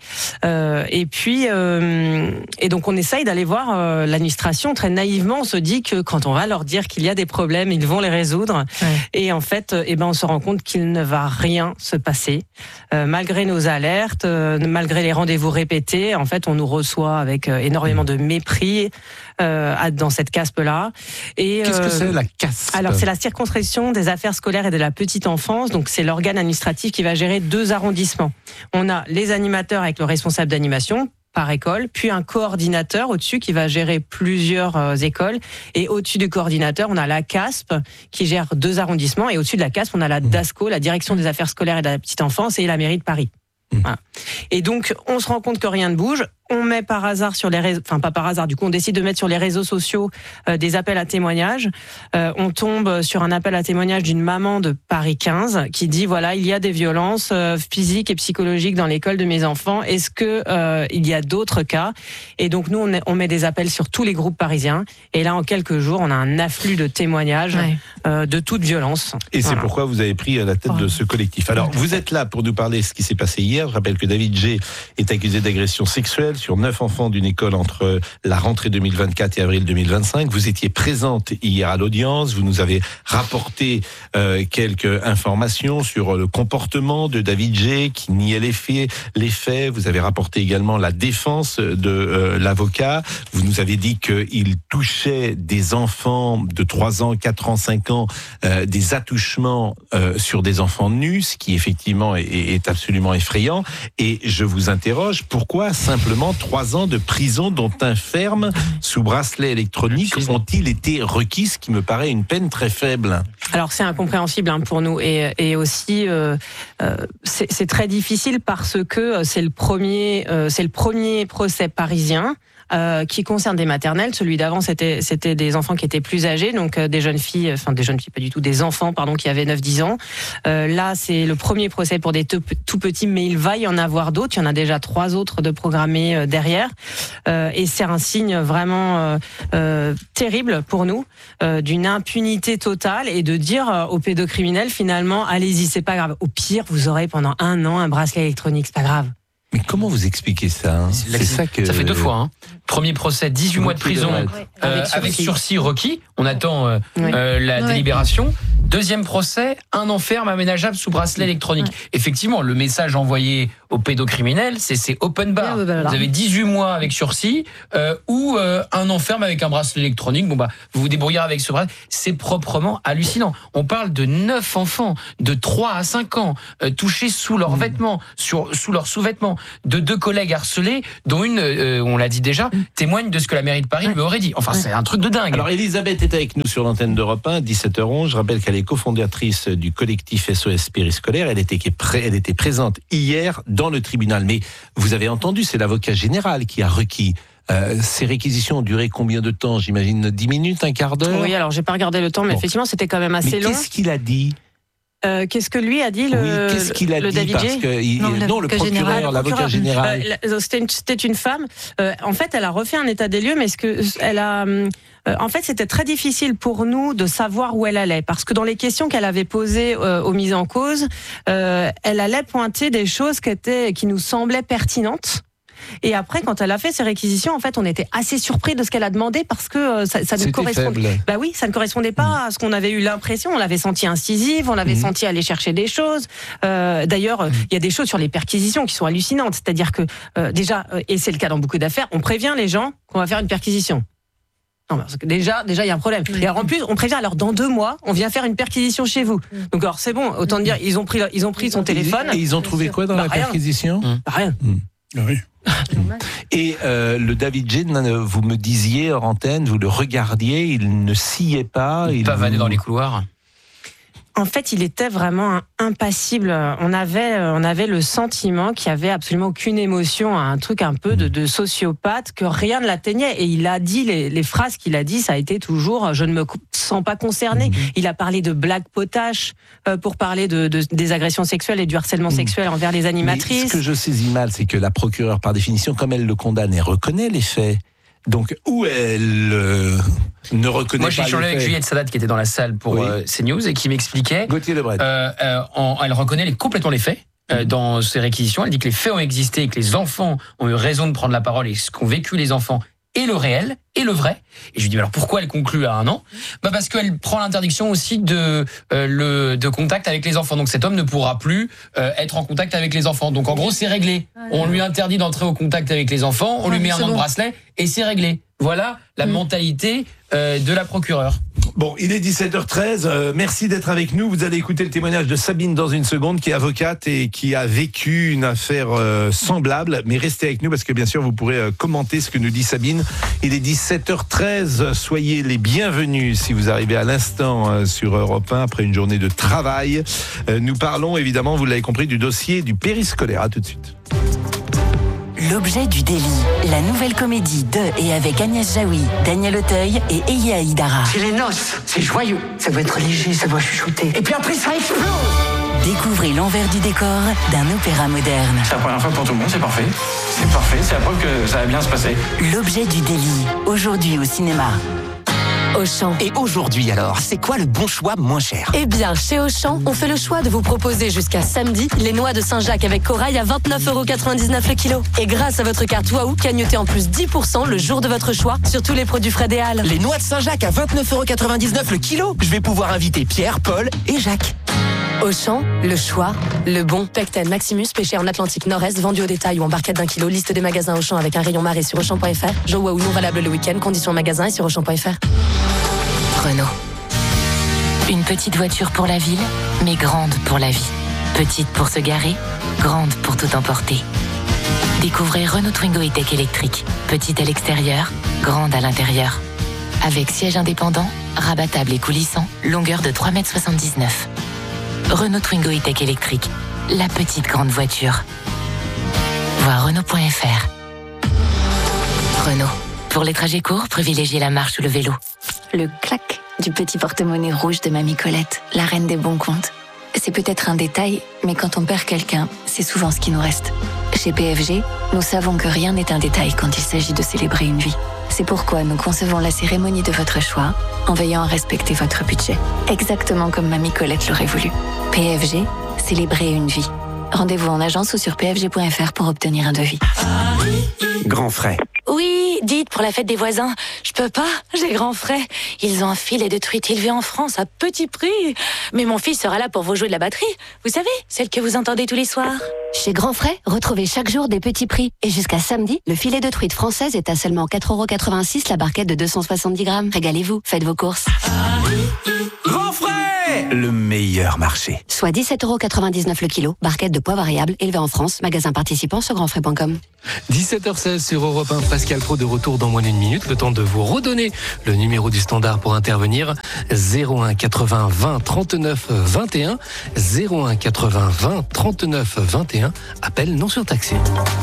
Et donc on essaye d'aller voir l'administration. Très naïvement, on se dit que quand on va leur dire qu'il y a des problèmes, ils vont les résoudre. Ouais. Et en fait, on se rend compte qu'il ne va rien se passer. Malgré nos alertes, malgré les rendez-vous répétés, en fait, on nous reçoit avec énormément de mépris dans cette CASP-là. Et qu'est-ce que c'est la CASP? Alors c'est la circonscription des affaires scolaires et de la petite enfance. Donc c'est l'organe administratif qui va gérer 2 arrondissements. On a les animateurs avec le responsable d'animation par école, puis un coordinateur au-dessus qui va gérer plusieurs écoles. Et au-dessus du coordinateur, on a la CASP qui gère 2 arrondissements. Et au-dessus de la CASP, on a la DASCO, la Direction des affaires scolaires et de la petite enfance, et la mairie de Paris. Voilà. Et donc, on se rend compte que rien ne bouge. On met par hasard sur les réseaux, enfin pas par hasard, du coup on décide de mettre sur les réseaux sociaux des appels à témoignages. On tombe sur un appel à témoignage d'une maman de Paris 15 qui dit voilà, il y a des violences physiques et psychologiques dans l'école de mes enfants. Est-ce que il y a d'autres cas? Et donc nous on met des appels sur tous les groupes parisiens. Et là en quelques jours on a un afflux de témoignages de toute violence. Et c'est pourquoi vous avez pris la tête de ce collectif. Alors vous êtes là pour nous parler de ce qui s'est passé hier. Je rappelle que David G est accusé d'agression sexuelle sur 9 enfants d'une école entre la rentrée 2024 et avril 2025. Vous étiez présente hier à l'audience. Vous nous avez rapporté quelques informations sur le comportement de David G qui niait les faits. Vous avez rapporté également la défense de l'avocat. Vous nous avez dit qu'il touchait des enfants de 3 ans, 4 ans, 5 ans, des attouchements sur des enfants nus, ce qui effectivement est absolument effrayant. Et je vous interroge, pourquoi simplement enfants, 3 ans de prison, dont un ferme sous bracelet électronique, ont-ils été requis, ce qui me paraît une peine très faible. Alors c'est incompréhensible pour nous et aussi c'est très difficile parce que c'est le premier procès parisien. Qui concerne des maternelles. Celui d'avant, c'était des enfants qui étaient plus âgés, donc des jeunes filles pas du tout, des enfants, qui avaient 9-10 ans. Là, c'est le premier procès pour des tout petits, mais il va y en avoir d'autres. Il y en a déjà 3 autres de programmés derrière. Et c'est un signe vraiment terrible pour nous, d'une impunité totale et de dire aux pédocriminels, finalement, allez-y, c'est pas grave. Au pire, vous aurez pendant 1 an un bracelet électronique, c'est pas grave. Mais comment vous expliquez ça C'est ça que... Ça fait 2 fois. Premier procès, 18 mois de prison avec sursis requis. On attend la délibération. Deuxième procès, 1 an ferme aménageable sous bracelet électronique. Effectivement, le message envoyé aux pédocriminels, c'est open bar. Vous avez 18 mois avec sursis ou 1 an ferme avec un bracelet électronique. Vous vous débrouillerez avec ce bracelet. C'est proprement hallucinant. On parle de 9 enfants de 3 à 5 ans touchés sous leurs vêtements, sous leurs sous-vêtements, de 2 collègues harcelés, dont une, on l'a dit déjà, témoigne de ce que la mairie de Paris lui aurait dit. Enfin, c'est un truc de dingue. Alors, Elisabeth est avec nous sur l'antenne d'Europe 1, 17h11. Je rappelle qu'elle est cofondatrice du collectif SOS Périscolaire. Elle était présente hier dans le tribunal. Mais vous avez entendu, c'est l'avocat général qui a requis. Ces réquisitions ont duré combien de temps ? J'imagine 10 minutes, un quart d'heure ? Oui, alors j'ai pas regardé le temps, mais effectivement, c'était quand même assez long. Qu'est-ce qu'il a dit ? Qu'est-ce que lui a dit qu'est-ce qu'il a dit David parce que le procureur, l'avocat général. C'était une femme. En fait, elle a refait un état des lieux, mais en fait, c'était très difficile pour nous de savoir où elle allait, parce que dans les questions qu'elle avait posées aux mises en cause, elle allait pointer des choses qui nous semblaient pertinentes. Et après, quand elle a fait ses réquisitions, en fait, on était assez surpris de ce qu'elle a demandé parce que ça ne correspondait. Ça ne correspondait pas à ce qu'on avait eu l'impression. On l'avait senti incisive, on l'avait senti aller chercher des choses. D'ailleurs, il y a des choses sur les perquisitions qui sont hallucinantes. C'est-à-dire que déjà, et c'est le cas dans beaucoup d'affaires, on prévient les gens qu'on va faire une perquisition. Non, parce que déjà, il y a un problème. Et alors, en plus, on prévient, alors, dans 2 mois, on vient faire une perquisition chez vous. Donc, alors, c'est bon, autant dire, ils ont pris son téléphone. Et ils ont trouvé quoi dans la perquisition ? Rien. Oui. Et le David J, vous me disiez hors antenne, vous le regardiez, il ne sciait pas. Il pavanait dans les couloirs. En fait, il était vraiment impassible. On avait le sentiment qu'il n'y avait absolument aucune émotion, un truc un peu de sociopathe, que rien ne l'atteignait. Et il a dit, les phrases qu'il a dit, ça a été toujours « je ne me sens pas concerné ». Il a parlé de blagues potaches pour parler des agressions sexuelles et du harcèlement sexuel envers les animatrices. Mais ce que je saisis mal, c'est que la procureure, par définition, comme elle le condamne, elle reconnaît les faits. Donc, où elle ne reconnaît pas. Moi, j'ai échangé avec Juliette Sadat qui était dans la salle pour CNews et qui m'expliquait. Gauthier Lebret. Elle reconnaît complètement les faits dans ses réquisitions. Elle dit que les faits ont existé et que les enfants ont eu raison de prendre la parole et ce qu'ont vécu les enfants et le réel et le vrai. Et je lui dis, mais alors pourquoi elle conclut à 1 an ? Parce qu'elle prend l'interdiction aussi de contact avec les enfants. Donc cet homme ne pourra plus être en contact avec les enfants. Donc en gros, c'est réglé. On lui interdit d'entrer au contact avec les enfants, on lui met un an de bracelet et c'est réglé. Voilà la mentalité de la procureure. Bon, il est 17h13. Merci d'être avec nous. Vous allez écouter le témoignage de Sabine dans une seconde, qui est avocate et qui a vécu une affaire semblable. Mais restez avec nous parce que bien sûr, vous pourrez commenter ce que nous dit Sabine. Il est 17h13. Soyez les bienvenus si vous arrivez à l'instant sur Europe 1 après une journée de travail. Nous parlons évidemment, vous l'avez compris, du dossier du périscolaire. À tout de suite. L'objet du délit, la nouvelle comédie de et avec Agnès Jaoui, Daniel Auteuil et Eya Aïdara. C'est les noces, c'est joyeux, ça doit être léger, ça doit chuchoter. Et puis après ça explose. Découvrez l'envers du décor d'un opéra moderne. C'est la première fois pour tout le monde, c'est parfait. C'est parfait, c'est la preuve que ça va bien se passer. L'objet du délit, aujourd'hui au cinéma. Auchan. Et aujourd'hui alors, c'est quoi le bon choix moins cher ? Eh bien, chez Auchan, on fait le choix de vous proposer jusqu'à samedi les noix de Saint-Jacques avec corail à 29,99€ le kilo. Et grâce à votre carte Waouh, cagnottez en plus 10% le jour de votre choix sur tous les produits frais des Halles. Les noix de Saint-Jacques à 29,99€ le kilo. Je vais pouvoir inviter Pierre, Paul et Jacques. Auchan, le choix, le bon. Pecten Maximus, pêché en Atlantique Nord-Est, vendu au détail ou en barquette d'1 kilo. Liste des magasins Auchan avec un rayon marée sur Auchan.fr. Jeux Waouh non valable le week-end. Conditions magasin et sur Auchan.fr. Renault. Une petite voiture pour la ville, mais grande pour la vie. Petite pour se garer, grande pour tout emporter. Découvrez Renault Twingo E-Tech électrique. Petite à l'extérieur, grande à l'intérieur. Avec siège indépendant, rabattable et coulissant, longueur de 3,79 m. Renault Twingo E-Tech électrique. La petite grande voiture. Voir Renault.fr. Renault. Pour les trajets courts, privilégiez la marche ou le vélo. Le clac du petit porte-monnaie rouge de Mamie Colette, la reine des bons comptes. C'est peut-être un détail, mais quand on perd quelqu'un, c'est souvent ce qui nous reste. Chez PFG, nous savons que rien n'est un détail quand il s'agit de célébrer une vie. C'est pourquoi nous concevons la cérémonie de votre choix en veillant à respecter votre budget. Exactement comme Mamie Colette l'aurait voulu. PFG, célébrer une vie. Rendez-vous en agence ou sur pfg.fr pour obtenir un devis. Grand frais. Oui, dites, pour la fête des voisins. Je peux pas, j'ai grand frais. Ils ont un filet de truite élevé en France à petit prix. Mais mon fils sera là pour vous jouer de la batterie. Vous savez, celle que vous entendez tous les soirs. Chez Grand Frais, retrouvez chaque jour des petits prix. Et jusqu'à samedi, le filet de truite française est à seulement 4,86 € la barquette de 270 grammes. Régalez-vous, faites vos courses. Grand frais, le meilleur marché. Soit 17,99 € le kilo, barquette de poids variable, élevée en France, magasin participant sur grandfrais.com. 17h16 sur Europe 1, Pascal Pro de retour dans moins d'une minute. Le temps de vous redonner le numéro du standard pour intervenir. 01 80 20 39 21. 01 80 20 39 21. Appel non surtaxé.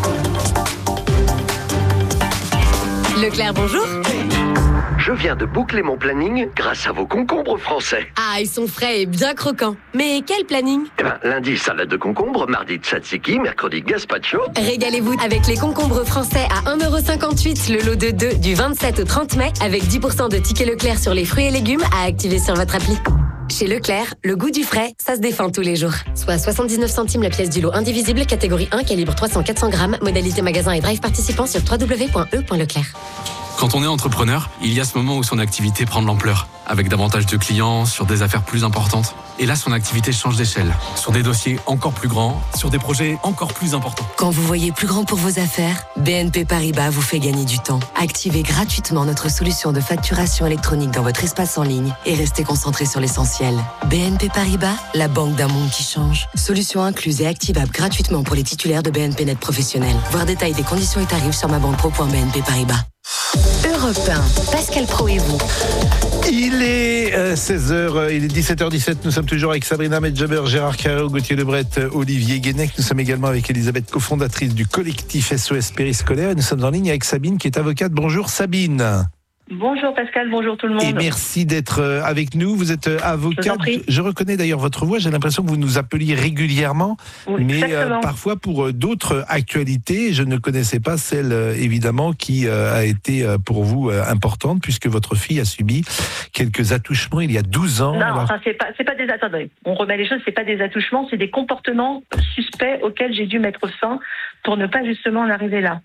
Leclerc, bonjour. Je viens de boucler mon planning grâce à vos concombres français. Ah, ils sont frais et bien croquants. Mais quel planning ? Lundi, salade de concombres, mardi, tzatziki, mercredi, gazpacho. Régalez-vous avec les concombres français à 1,58 € le lot de 2 du 27 au 30 mai avec 10% de tickets Leclerc sur les fruits et légumes à activer sur votre appli. Chez Leclerc, le goût du frais, ça se défend tous les jours. Soit 79 centimes la pièce du lot indivisible, catégorie 1, calibre 300-400 grammes, modalité magasin et drive participant sur www.e.leclerc. Quand on est entrepreneur, il y a ce moment où son activité prend de l'ampleur, avec davantage de clients, sur des affaires plus importantes. Et là, son activité change d'échelle, sur des dossiers encore plus grands, sur des projets encore plus importants. Quand vous voyez plus grand pour vos affaires, BNP Paribas vous fait gagner du temps. Activez gratuitement notre solution de facturation électronique dans votre espace en ligne et restez concentré sur l'essentiel. BNP Paribas, la banque d'un monde qui change. Solution incluse et activable gratuitement pour les titulaires de BNP Net Professionnel. Voir détail des conditions et tarifs sur mabanquepro.bnp Paribas. Europe 1, Pascal Pro et vous. Il est 16h, il est 17h17. Nous sommes toujours avec Sabrina Medjaber, Gérard Carreau, Gauthier Lebret, Olivier Guénec. Nous sommes également avec Elisabeth, cofondatrice du collectif SOS Périscolaire. Et nous sommes en ligne avec Sabine, qui est avocate. Bonjour Sabine. Bonjour Pascal, bonjour tout le monde. Et merci d'être avec nous. Vous êtes avocate. Je reconnais d'ailleurs votre voix. J'ai l'impression que vous nous appeliez régulièrement, oui, mais parfois pour d'autres actualités. Je ne connaissais pas celle évidemment qui a été pour vous importante, puisque votre fille a subi quelques attouchements il y a 12 ans. Non, enfin, c'est pas des attouchements. On remet les choses, c'est pas des attouchements, c'est des comportements suspects auxquels j'ai dû mettre fin pour ne pas justement en arriver là.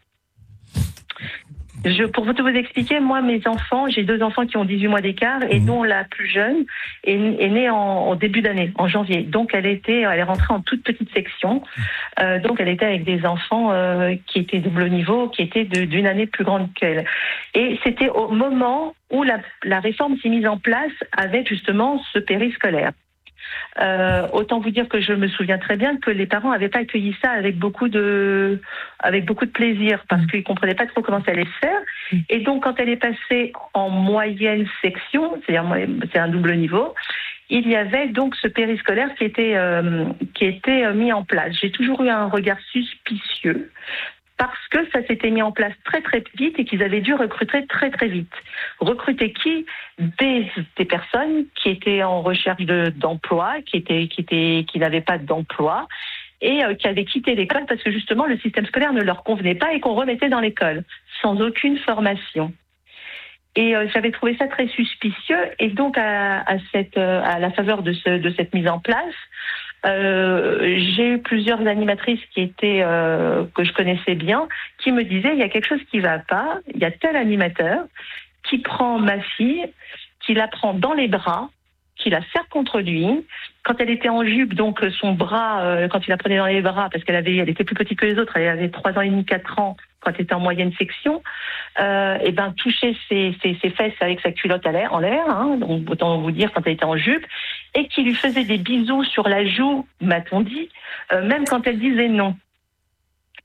Pour tout vous expliquer, moi, mes enfants, j'ai 2 enfants qui ont 18 mois d'écart et dont la plus jeune est née en début d'année, en janvier. Donc, elle est rentrée en toute petite section. Donc, elle était avec des enfants qui étaient double niveau, qui étaient d'une année plus grande qu'elle. Et c'était au moment où la réforme s'est mise en place avec justement ce périscolaire. Autant vous dire que je me souviens très bien que les parents n'avaient pas accueilli ça avec beaucoup de plaisir parce qu'ils comprenaient pas trop comment ça allait se faire. Et donc, quand elle est passée en moyenne section, c'est-à-dire c'est un double niveau, il y avait donc ce périscolaire qui était mis en place. J'ai toujours eu un regard suspicieux parce que ça s'était mis en place très très vite et qu'ils avaient dû recruter très très vite. Recruter qui ? Des personnes qui étaient en recherche d'emploi, qui n'avaient pas d'emploi et qui avaient quitté l'école parce que justement le système scolaire ne leur convenait pas et qu'on remettait dans l'école sans aucune formation. Et j'avais trouvé ça très suspicieux et donc à la faveur de cette mise en place, j'ai eu plusieurs animatrices que je connaissais bien, qui me disaient il y a quelque chose qui va pas, il y a tel animateur qui prend ma fille, qui la prend dans les bras, qui la serre contre lui. Quand elle était en jupe, donc son bras, quand il la prenait dans les bras, parce qu'elle était plus petite que les autres, elle avait 3 ans et demi, 4 ans, quand elle était en moyenne section, touchait ses fesses avec sa culotte en l'air, hein, donc autant vous dire quand elle était en jupe, et qui lui faisait des bisous sur la joue, m'a-t-on dit, même quand elle disait non.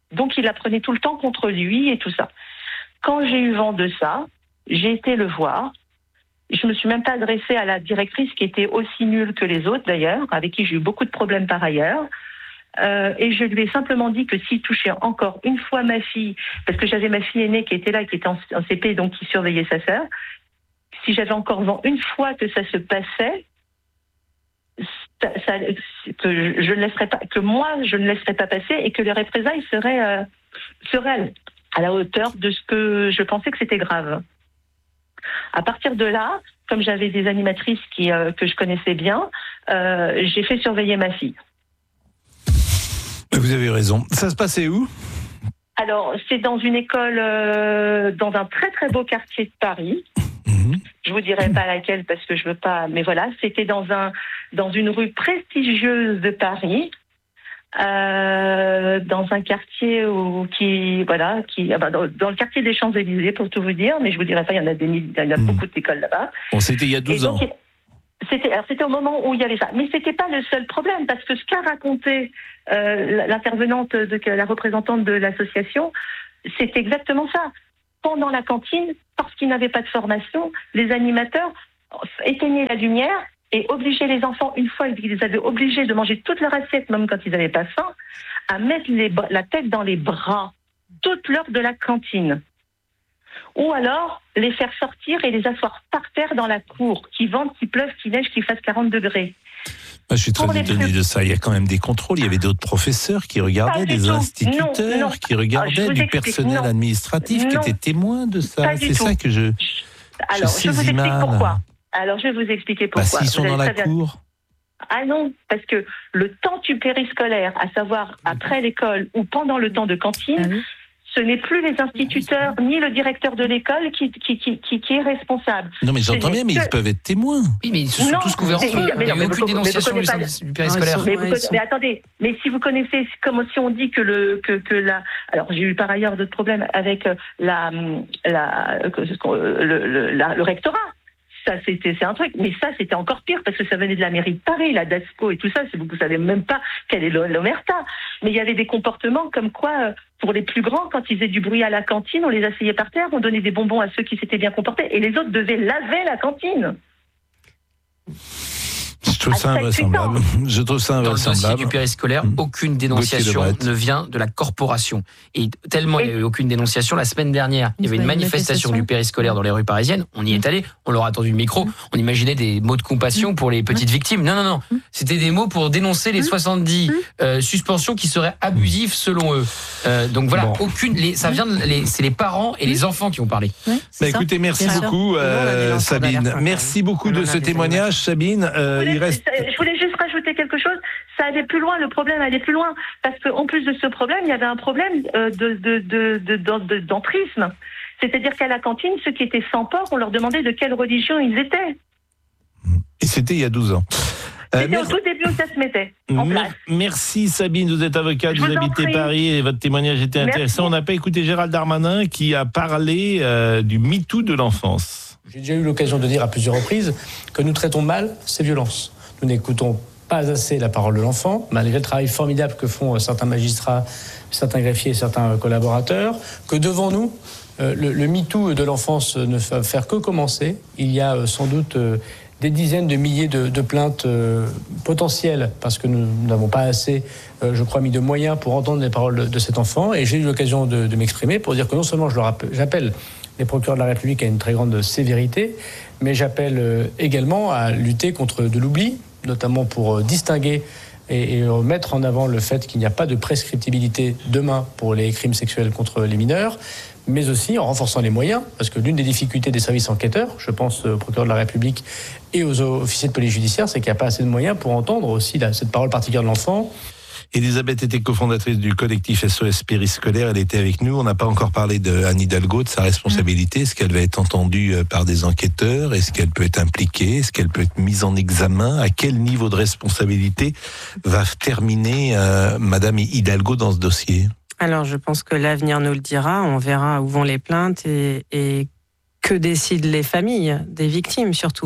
Donc il la prenait tout le temps contre lui et tout ça. Quand j'ai eu vent de ça, j'ai été le voir. Je me suis même pas adressée à la directrice qui était aussi nulle que les autres d'ailleurs, avec qui j'ai eu beaucoup de problèmes par ailleurs. Et je lui ai simplement dit que s'il touchait encore une fois ma fille, parce que j'avais ma fille aînée qui était là, qui était en CP, donc qui surveillait sa sœur, si j'avais encore vent une fois que ça se passait, que je ne laisserais pas, que moi je ne laisserais pas passer et que les représailles seraient à la hauteur de ce que je pensais que c'était grave. À partir de là, comme j'avais des animatrices que je connaissais bien, j'ai fait surveiller ma fille. Vous avez raison. Ça se passait où ? Alors, c'est dans une école, dans un très très beau quartier de Paris. Je vous dirai pas laquelle parce que je veux pas, mais voilà, c'était dans une rue prestigieuse de Paris, dans un quartier dans le quartier des Champs-Élysées pour tout vous dire, mais je vous dirai pas, il y en a beaucoup d'écoles là-bas. Bon, c'était il y a 12 ans. C'était au moment où il y avait ça. Mais c'était pas le seul problème, parce que ce qu'a raconté l'intervenante, la représentante de l'association, c'est exactement ça. Pendant la cantine, parce qu'ils n'avaient pas de formation, les animateurs éteignaient la lumière et obligeaient les enfants, une fois ils les avaient obligés de manger toute leur assiette, même quand ils n'avaient pas faim, à mettre la tête dans les bras toute l'heure de la cantine. Ou alors les faire sortir et les asseoir par terre dans la cour, qu'il vente, qu'il pleuve, qu'il neige, qu'il fasse 40 degrés. Moi, je suis très étonné de ça. Il y a quand même des contrôles. Il y avait d'autres professeurs qui regardaient, des instituteurs qui regardaient, du personnel administratif qui était témoin de ça. C'est ça que je vous explique pourquoi. Alors, je vais vous expliquer pourquoi. S'ils sont dans la cour. Ah non, parce que le temps du périscolaire, à savoir après l'école ou pendant le temps de cantine, ce n'est plus les instituteurs ni le directeur de l'école qui est responsable. Non, mais j'entends bien, mais ils peuvent être témoins. Oui, mais ils se sont tous couverts en feu. Il n'y a aucune dénonciation du périscolaire. Mais attendez, mais si vous connaissez, comme si on dit que la... Alors, j'ai eu par ailleurs d'autres problèmes avec le rectorat. Ça, c'est un truc, mais ça, c'était encore pire parce que ça venait de la mairie de Paris, la DASCO et tout ça. Vous savez même pas quelle est l'omerta. Mais il y avait des comportements comme quoi, pour les plus grands, quand ils faisaient du bruit à la cantine, on les asseyait par terre, on donnait des bonbons à ceux qui s'étaient bien comportés et les autres devaient laver la cantine. Je trouve ça invraisemblable. Dans le dossier du périscolaire, aucune dénonciation ne vient de la corporation. Et tellement il n'y a eu aucune dénonciation, la semaine dernière, il y avait une manifestation du périscolaire dans les rues parisiennes. On y est allé, on leur a tendu le micro. On imaginait des mots de compassion pour les petites victimes. Non. C'était des mots pour dénoncer les 70 suspensions qui seraient abusives selon eux. Donc voilà, ça vient c'est les parents et les enfants qui ont parlé. Écoutez, merci beaucoup, Sabine. Merci beaucoup de ce témoignage, Sabine. Je voulais juste rajouter quelque chose. Ça allait plus loin, le problème allait plus loin. Parce qu'en plus de ce problème, il y avait un problème d'entrisme. C'est-à-dire qu'à la cantine, ceux qui étaient sans porc, on leur demandait de quelle religion ils étaient. Et c'était il y a 12 ans. C'était au tout début où ça se mettait en place. Merci Sabine, vous êtes avocate, vous habitez Paris et votre témoignage était intéressant. On n'a pas écouté Gérald Darmanin qui a parlé du MeToo de l'enfance. J'ai déjà eu l'occasion de dire à plusieurs reprises que nous traitons mal ces violences. Nous n'écoutons pas assez la parole de l'enfant, malgré le travail formidable que font certains magistrats, certains greffiers, certains collaborateurs, que devant nous, le MeToo de l'enfance ne va faire que commencer. Il y a sans doute des dizaines de milliers de plaintes potentielles, parce que nous n'avons pas assez, je crois, mis de moyens pour entendre les paroles de cet enfant. Et j'ai eu l'occasion de m'exprimer pour dire que non seulement j'appelle les procureurs de la République à une très grande sévérité, mais j'appelle également à lutter contre de l'oubli, notamment pour distinguer et mettre en avant le fait qu'il n'y a pas de prescriptibilité demain pour les crimes sexuels contre les mineurs, mais aussi en renforçant les moyens, parce que l'une des difficultés des services enquêteurs, je pense aux procureurs de la République et aux officiers de police judiciaire, c'est qu'il n'y a pas assez de moyens pour entendre aussi cette parole particulière de l'enfant. Elisabeth était cofondatrice du collectif SOS Périscolaire, elle était avec nous. On n'a pas encore parlé de Anne Hidalgo, de sa responsabilité. Est-ce qu'elle va être entendue par des enquêteurs? Est-ce qu'elle peut être impliquée? Est-ce qu'elle peut être mise en examen? À quel niveau de responsabilité va terminer Madame Hidalgo dans ce dossier? Alors, je pense que l'avenir nous le dira. On verra où vont les plaintes et que décident les familles des victimes surtout.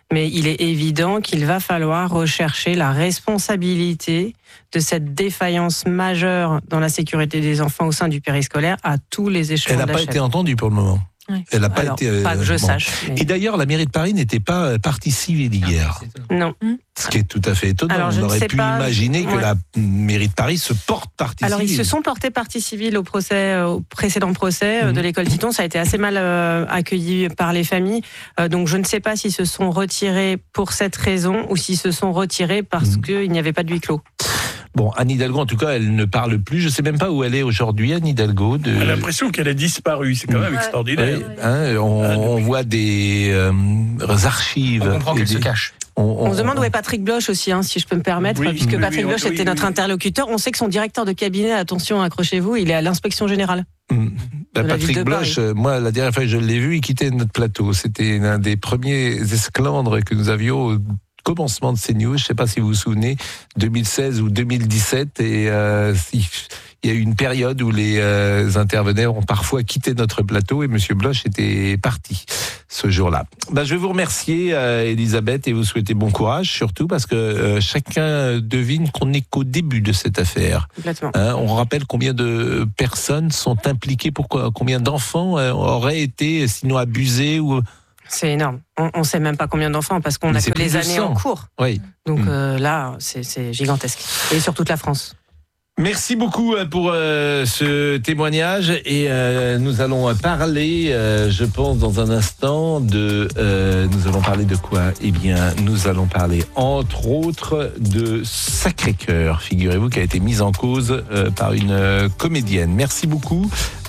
Mais il est évident qu'il va falloir rechercher la responsabilité de cette défaillance majeure dans la sécurité des enfants au sein du périscolaire à tous les échelons. Elle n'a pas été entendue pour le moment. Oui. Elle n'a pas été. Pas que je sache. Mais... Et d'ailleurs, la mairie de Paris n'était pas partie civile hier. Non. Ce qui est tout à fait étonnant. Alors, on aurait pu imaginer que la mairie de Paris se porte partie civile. Alors, ils se sont portés partie civile au précédent procès de l'école Titon. Ça a été assez mal accueilli par les familles. Donc, je ne sais pas s'ils se sont retirés pour cette raison ou s'ils se sont retirés parce qu'il n'y avait pas de huis clos. Bon, Anne Hidalgo, en tout cas, elle ne parle plus. Je ne sais même pas où elle est aujourd'hui, Anne Hidalgo. On a l'impression qu'elle a disparu. C'est quand même extraordinaire. Oui, hein, on voit des archives. On comprend qu'elle se cache. On se demande où est Patrick Bloch aussi, si je peux me permettre, puisque Patrick Bloch était notre interlocuteur. On sait que son directeur de cabinet, attention, accrochez-vous, il est à l'inspection générale. Patrick Bloch, moi, la dernière fois que je l'ai vu, il quittait notre plateau. C'était l'un des premiers esclandres que nous avions au commencement de CNews. Je ne sais pas si vous vous souvenez, 2016 ou 2017, et il y a eu une période où les intervenants ont parfois quitté notre plateau et Monsieur Bloch était parti ce jour-là. Je vais vous remercier, Elisabeth, et vous souhaiter bon courage, surtout parce que chacun devine qu'on n'est qu'au début de cette affaire. Complètement. On rappelle combien de personnes sont impliquées, combien d'enfants auraient été sinon abusés ou... C'est énorme. On ne sait même pas combien d'enfants parce qu'on n'a que les années en cours. Oui. Donc là, c'est gigantesque. Et sur toute la France. Merci beaucoup pour ce témoignage et nous allons parler, je pense, dans un instant nous allons parler de quoi ? Eh bien, nous allons parler entre autres de Sacré-Cœur, figurez-vous, qui a été mise en cause par une comédienne. Merci beaucoup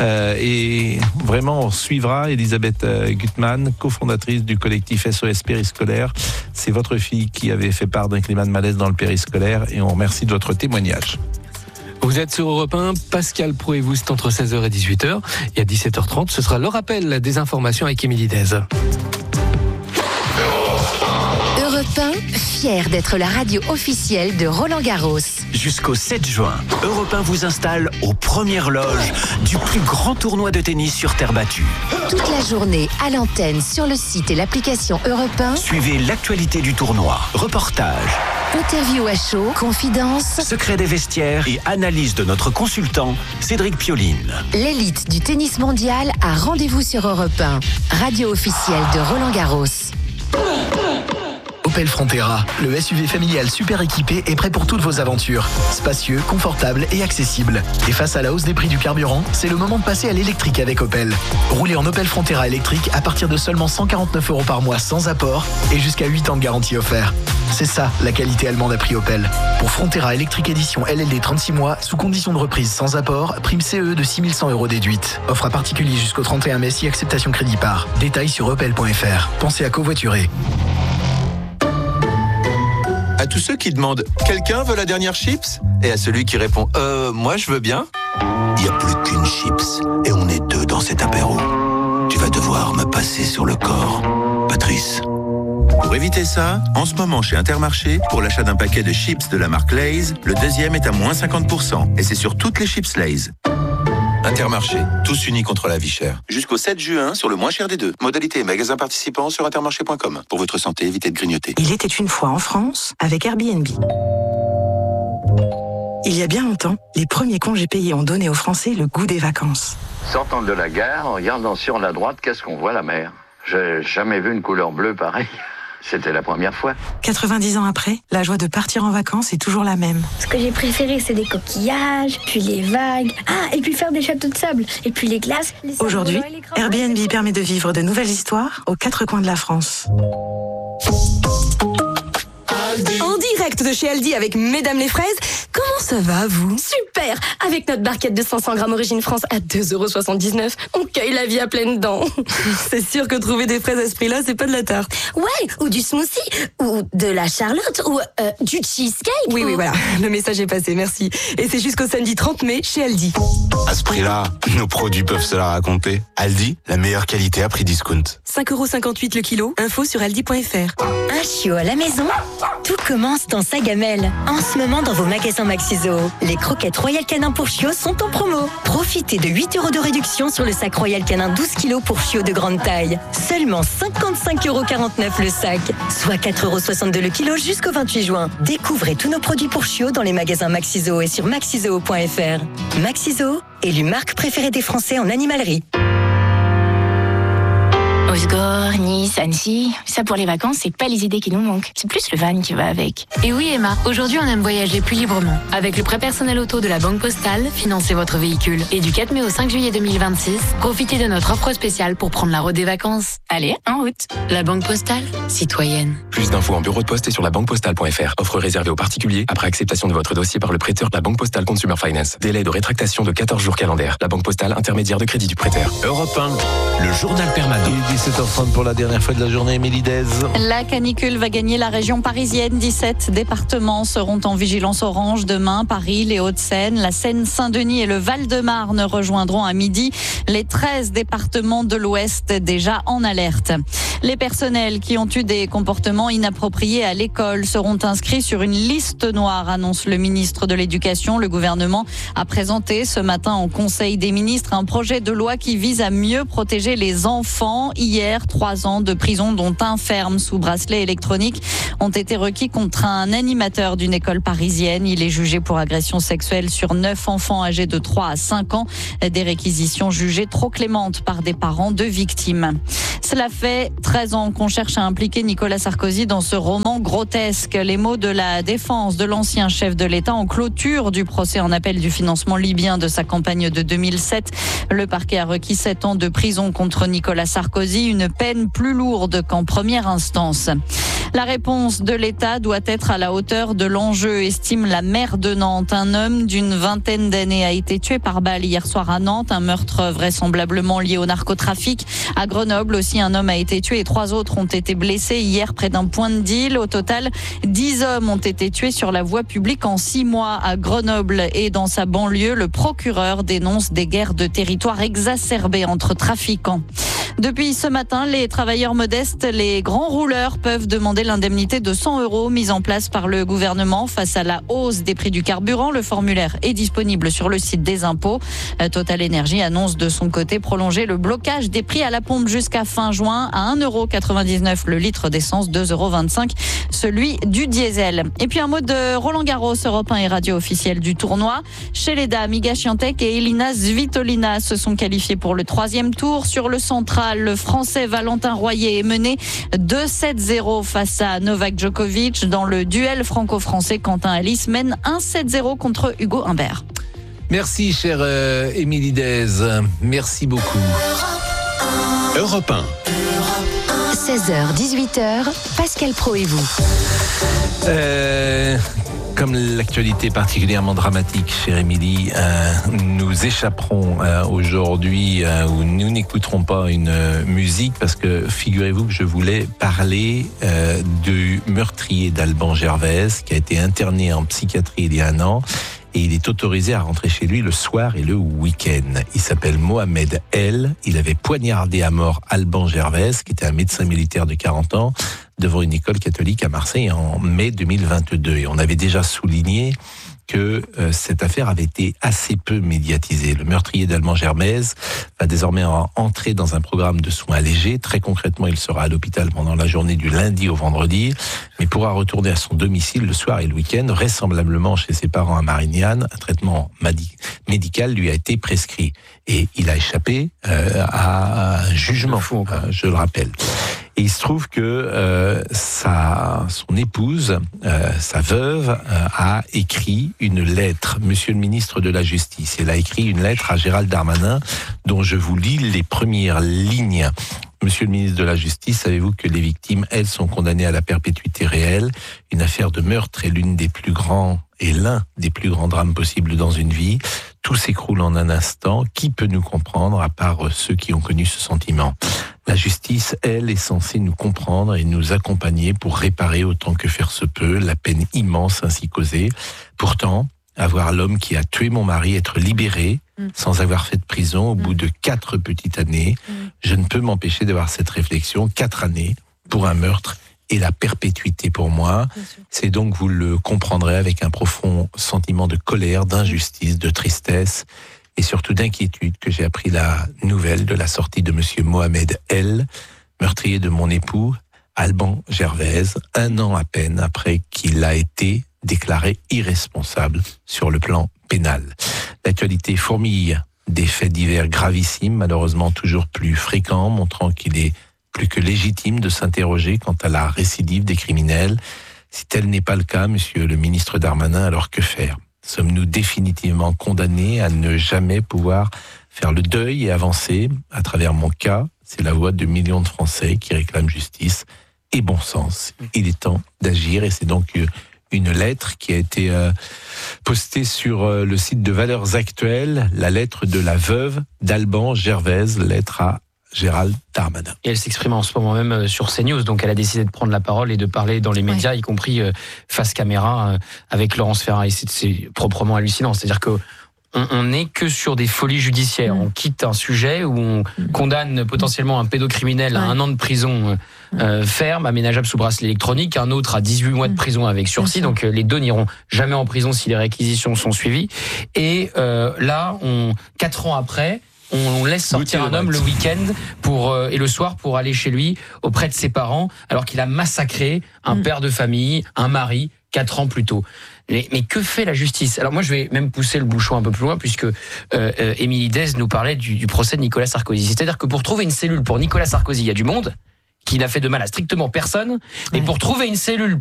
et vraiment on suivra Elisabeth Gutmann, cofondatrice du collectif SOS Périscolaire. C'est votre fille qui avait fait part d'un climat de malaise dans le périscolaire et on remercie de votre témoignage. Vous êtes sur Europe 1, Pascal Pro et vous, c'est entre 16h et 18h. Et à 17h30, ce sera le rappel des informations avec Émilie Dez. Europe 1, fier d'être la radio officielle de Roland-Garros. Jusqu'au 7 juin, Europe 1 vous installe aux premières loges du plus grand tournoi de tennis sur terre battue. Toute la journée à l'antenne, sur le site et l'application Europe 1. Suivez l'actualité du tournoi, reportages, interview à chaud, confidences, secrets des vestiaires et analyse de notre consultant Cédric Pioline. L'élite du tennis mondial a rendez-vous sur Europe 1, radio officielle de Roland-Garros. Opel Frontera, le SUV familial super équipé est prêt pour toutes vos aventures. Spacieux, confortable et accessible. Et face à la hausse des prix du carburant, c'est le moment de passer à l'électrique avec Opel. Roulez en Opel Frontera électrique à partir de seulement 149 € par mois sans apport et jusqu'à 8 ans de garantie offert. C'est ça, la qualité allemande à prix Opel. Pour Frontera électrique édition LLD 36 mois, sous condition de reprise sans apport, prime CE de 6 100 € déduite. Offre à particulier jusqu'au 31 mai si acceptation crédit par. Détails sur opel.fr. Pensez à covoiturer. À tous ceux qui demandent « Quelqu'un veut la dernière chips ?» et à celui qui répond « Moi, je veux bien ?» Il n'y a plus qu'une chips et on est deux dans cet apéro. Tu vas devoir me passer sur le corps, Patrice. Pour éviter ça, en ce moment chez Intermarché, pour l'achat d'un paquet de chips de la marque Lay's, le deuxième est à moins 50%. Et c'est sur toutes les chips Lay's. Intermarché, tous unis contre la vie chère. Jusqu'au 7 juin, sur le moins cher des deux. Modalité et magasin participants sur intermarché.com. Pour votre santé, évitez de grignoter. Il était une fois en France avec Airbnb. Il y a bien longtemps, les premiers congés payés ont donné aux Français le goût des vacances. Sortant de la gare, en regardant sur la droite, qu'est-ce qu'on voit, la mer? J'ai jamais vu une couleur bleue pareille. C'était la première fois. 90 ans après, la joie de partir en vacances est toujours la même. Ce que j'ai préféré, c'est des coquillages, puis les vagues. Ah, et puis faire des châteaux de sable, et puis les glaces. Aujourd'hui, Airbnb permet de vivre de nouvelles histoires aux quatre coins de la France. En direct de chez Aldi avec Mesdames les Fraises, comment ça va, vous? Super! Avec notre barquette de 500 grammes Origine France à 2,79 €, on cueille la vie à pleines dents. C'est sûr que trouver des fraises à ce prix-là, c'est pas de la tarte. Ouais, ou du smoothie, ou de la charlotte, ou du cheesecake. Oui, voilà, le message est passé, merci. Et c'est jusqu'au samedi 30 mai chez Aldi. À ce prix-là, nos produits peuvent se la raconter. Aldi, la meilleure qualité à prix discount. 5,58 € le kilo, info sur aldi.fr. Un chiot à la maison? Tout commence dans sa gamelle. En ce moment, dans vos magasins Maxi Zoo. Les croquettes Royal Canin pour chiots sont en promo. Profitez de 8 € de réduction sur le sac Royal Canin 12 kg pour chiots de grande taille. Seulement 55,49 € le sac, soit 4,62 € le kilo jusqu'au 28 juin. Découvrez tous nos produits pour chiots dans les magasins Maxi-Zoo et sur maxizoo.fr. Maxi-Zoo, élu marque préférée des Français en animalerie. Osgore, Nice, Annecy, ça pour les vacances, c'est pas les idées qui nous manquent. C'est plus le van qui va avec. Et oui Emma, aujourd'hui on aime voyager plus librement. Avec le prêt personnel auto de la Banque Postale, financez votre véhicule. Et du 4 mai au 5 juillet 2026, profitez de notre offre spéciale pour prendre la route des vacances. Allez, en route. La Banque Postale, citoyenne. Plus d'infos en bureau de poste et sur labanquepostale.fr. Offre réservée aux particuliers après acceptation de votre dossier par le prêteur de la Banque Postale Consumer Finance. Délai de rétractation de 14 jours calendaires. La Banque Postale, intermédiaire de crédit du prêteur. Europe 1, le journal permanent. 17h30 pour la dernière fois de la journée, Émilie Dez. La canicule va gagner la région parisienne. 17 départements seront en vigilance orange demain. Paris, les Hauts-de-Seine, la Seine-Saint-Denis et le Val-de-Marne rejoindront à midi les 13 départements de l'Ouest déjà en alerte. Les personnels qui ont eu des comportements inappropriés à l'école seront inscrits sur une liste noire, annonce le ministre de l'Éducation. Le gouvernement a présenté ce matin en Conseil des ministres un projet de loi qui vise à mieux protéger les enfants. Hier, 3 ans de prison, dont un ferme sous bracelet électronique, ont été requis contre un animateur d'une école parisienne. Il est jugé pour agression sexuelle sur 9 enfants âgés de 3 à 5 ans. Des réquisitions jugées trop clémentes par des parents de victimes. Cela fait 13 ans qu'on cherche à impliquer Nicolas Sarkozy dans ce roman grotesque. Les mots de la défense de l'ancien chef de l'État en clôture du procès en appel du financement libyen de sa campagne de 2007. Le parquet a requis 7 ans de prison contre Nicolas Sarkozy, une peine plus lourde qu'en première instance. La réponse de l'État doit être à la hauteur de l'enjeu, estime la maire de Nantes. Un homme d'une vingtaine d'années a été tué par balle hier soir à Nantes. Un meurtre vraisemblablement lié au narcotrafic. À Grenoble aussi, un homme a été tué et 3 autres ont été blessés hier près d'un point de deal. Au total, 10 hommes ont été tués sur la voie publique en 6 mois à Grenoble et dans sa banlieue. Le procureur dénonce des guerres de territoire exacerbées entre trafiquants. Depuis ce matin, les travailleurs modestes, les grands rouleurs peuvent demander l'indemnité de 100 € mise en place par le gouvernement face à la hausse des prix du carburant. Le formulaire est disponible sur le site des impôts. Total Energy annonce de son côté prolonger le blocage des prix à la pompe jusqu'à fin juin à 1,99 € le litre d'essence, 2,25 € celui du diesel. Et puis un mot de Roland Garros, Europe 1 et radio officielle du tournoi. Chez les dames, Iga Świątek et Elina Svitolina se sont qualifiées pour le 3e tour. Sur le central, le Français Valentin Royer est mené 2-7-0 face à Novak Djokovic. Dans le duel franco-français, Quentin Alice mène 1-7-0 contre Hugo Humbert. Merci, chère Émilie Dez. Merci beaucoup. Europe 1. 16h, 18h, Pascal Pro et vous. Comme l'actualité est particulièrement dramatique, chère Émilie, nous échapperons aujourd'hui où nous n'écouterons pas une musique parce que figurez-vous que je voulais parler du meurtrier d'Alban Gervaise qui a été interné en psychiatrie il y a 1 an. Et il est autorisé à rentrer chez lui le soir et le week-end. Il s'appelle Mohamed El. Il avait poignardé à mort Alban Gervaise, qui était un médecin militaire de 40 ans, devant une école catholique à Marseille en mai 2022. Et on avait déjà souligné que cette affaire avait été assez peu médiatisée. Le meurtrier d'Alban Gervaise va désormais entrer dans un programme de soins allégés. Très concrètement, il sera à l'hôpital pendant la journée du lundi au vendredi, mais pourra retourner à son domicile le soir et le week-end, vraisemblablement chez ses parents à Marignane. Un traitement médical lui a été prescrit. Et il a échappé à un jugement, je le rappelle. Et il se trouve que son épouse, sa veuve, a écrit une lettre, Monsieur le ministre de la Justice. Elle a écrit une lettre à Gérald Darmanin, dont je vous lis les premières lignes. Monsieur le ministre de la Justice, savez-vous que les victimes, elles, sont condamnées à la perpétuité réelle? Une affaire de meurtre est l'un des plus grands drames possibles dans une vie. Tout s'écroule en un instant. Qui peut nous comprendre, à part ceux qui ont connu ce sentiment? La justice, elle, est censée nous comprendre et nous accompagner pour réparer autant que faire se peut la peine immense ainsi causée. Pourtant, avoir l'homme qui a tué mon mari être libéré sans avoir fait de prison au bout de 4 petites années, je ne peux m'empêcher d'avoir cette réflexion. 4 années pour un meurtre et la perpétuité pour moi. C'est donc, vous le comprendrez, avec un profond sentiment de colère, d'injustice, de tristesse et surtout d'inquiétude que j'ai appris la nouvelle de la sortie de monsieur Mohamed L, meurtrier de mon époux, Alban Gervaise, 1 an à peine après qu'il a été déclaré irresponsable sur le plan pénal. L'actualité fourmille des faits divers gravissimes, malheureusement toujours plus fréquents, montrant qu'il est plus que légitime de s'interroger quant à la récidive des criminels. Si tel n'est pas le cas, monsieur le ministre Darmanin, alors que faire ? Sommes-nous définitivement condamnés à ne jamais pouvoir faire le deuil et avancer ? À travers mon cas, c'est la voix de millions de Français qui réclament justice et bon sens. Il est temps d'agir et c'est donc une lettre qui a été postée sur le site de Valeurs Actuelles, la lettre de la veuve d'Alban Gervaise, lettre à Gérald Darmanin. Et elle s'exprime en ce moment même sur CNews, donc elle a décidé de prendre la parole et de parler dans les médias, y compris face caméra avec Laurence Ferrari. C'est proprement hallucinant, c'est-à-dire que on n'est que sur des folies judiciaires. On quitte un sujet où on condamne potentiellement un pédocriminel à 1 an de prison ferme, aménageable sous bracelet électronique, un autre à 18 mois de prison avec sursis. Donc les deux n'iront jamais en prison si les réquisitions sont suivies. Et là, 4 ans après, on laisse sortir un homme le week-end et le soir pour aller chez lui auprès de ses parents, alors qu'il a massacré un père de famille, un mari, 4 ans plus tôt. Mais que fait la justice ? Alors moi, je vais même pousser le bouchon un peu plus loin, puisque Émilie Dez nous parlait du procès de Nicolas Sarkozy. C'est-à-dire que pour trouver une cellule pour Nicolas Sarkozy, il y a du monde qui n'a fait de mal à strictement personne. Mais pour trouver une cellule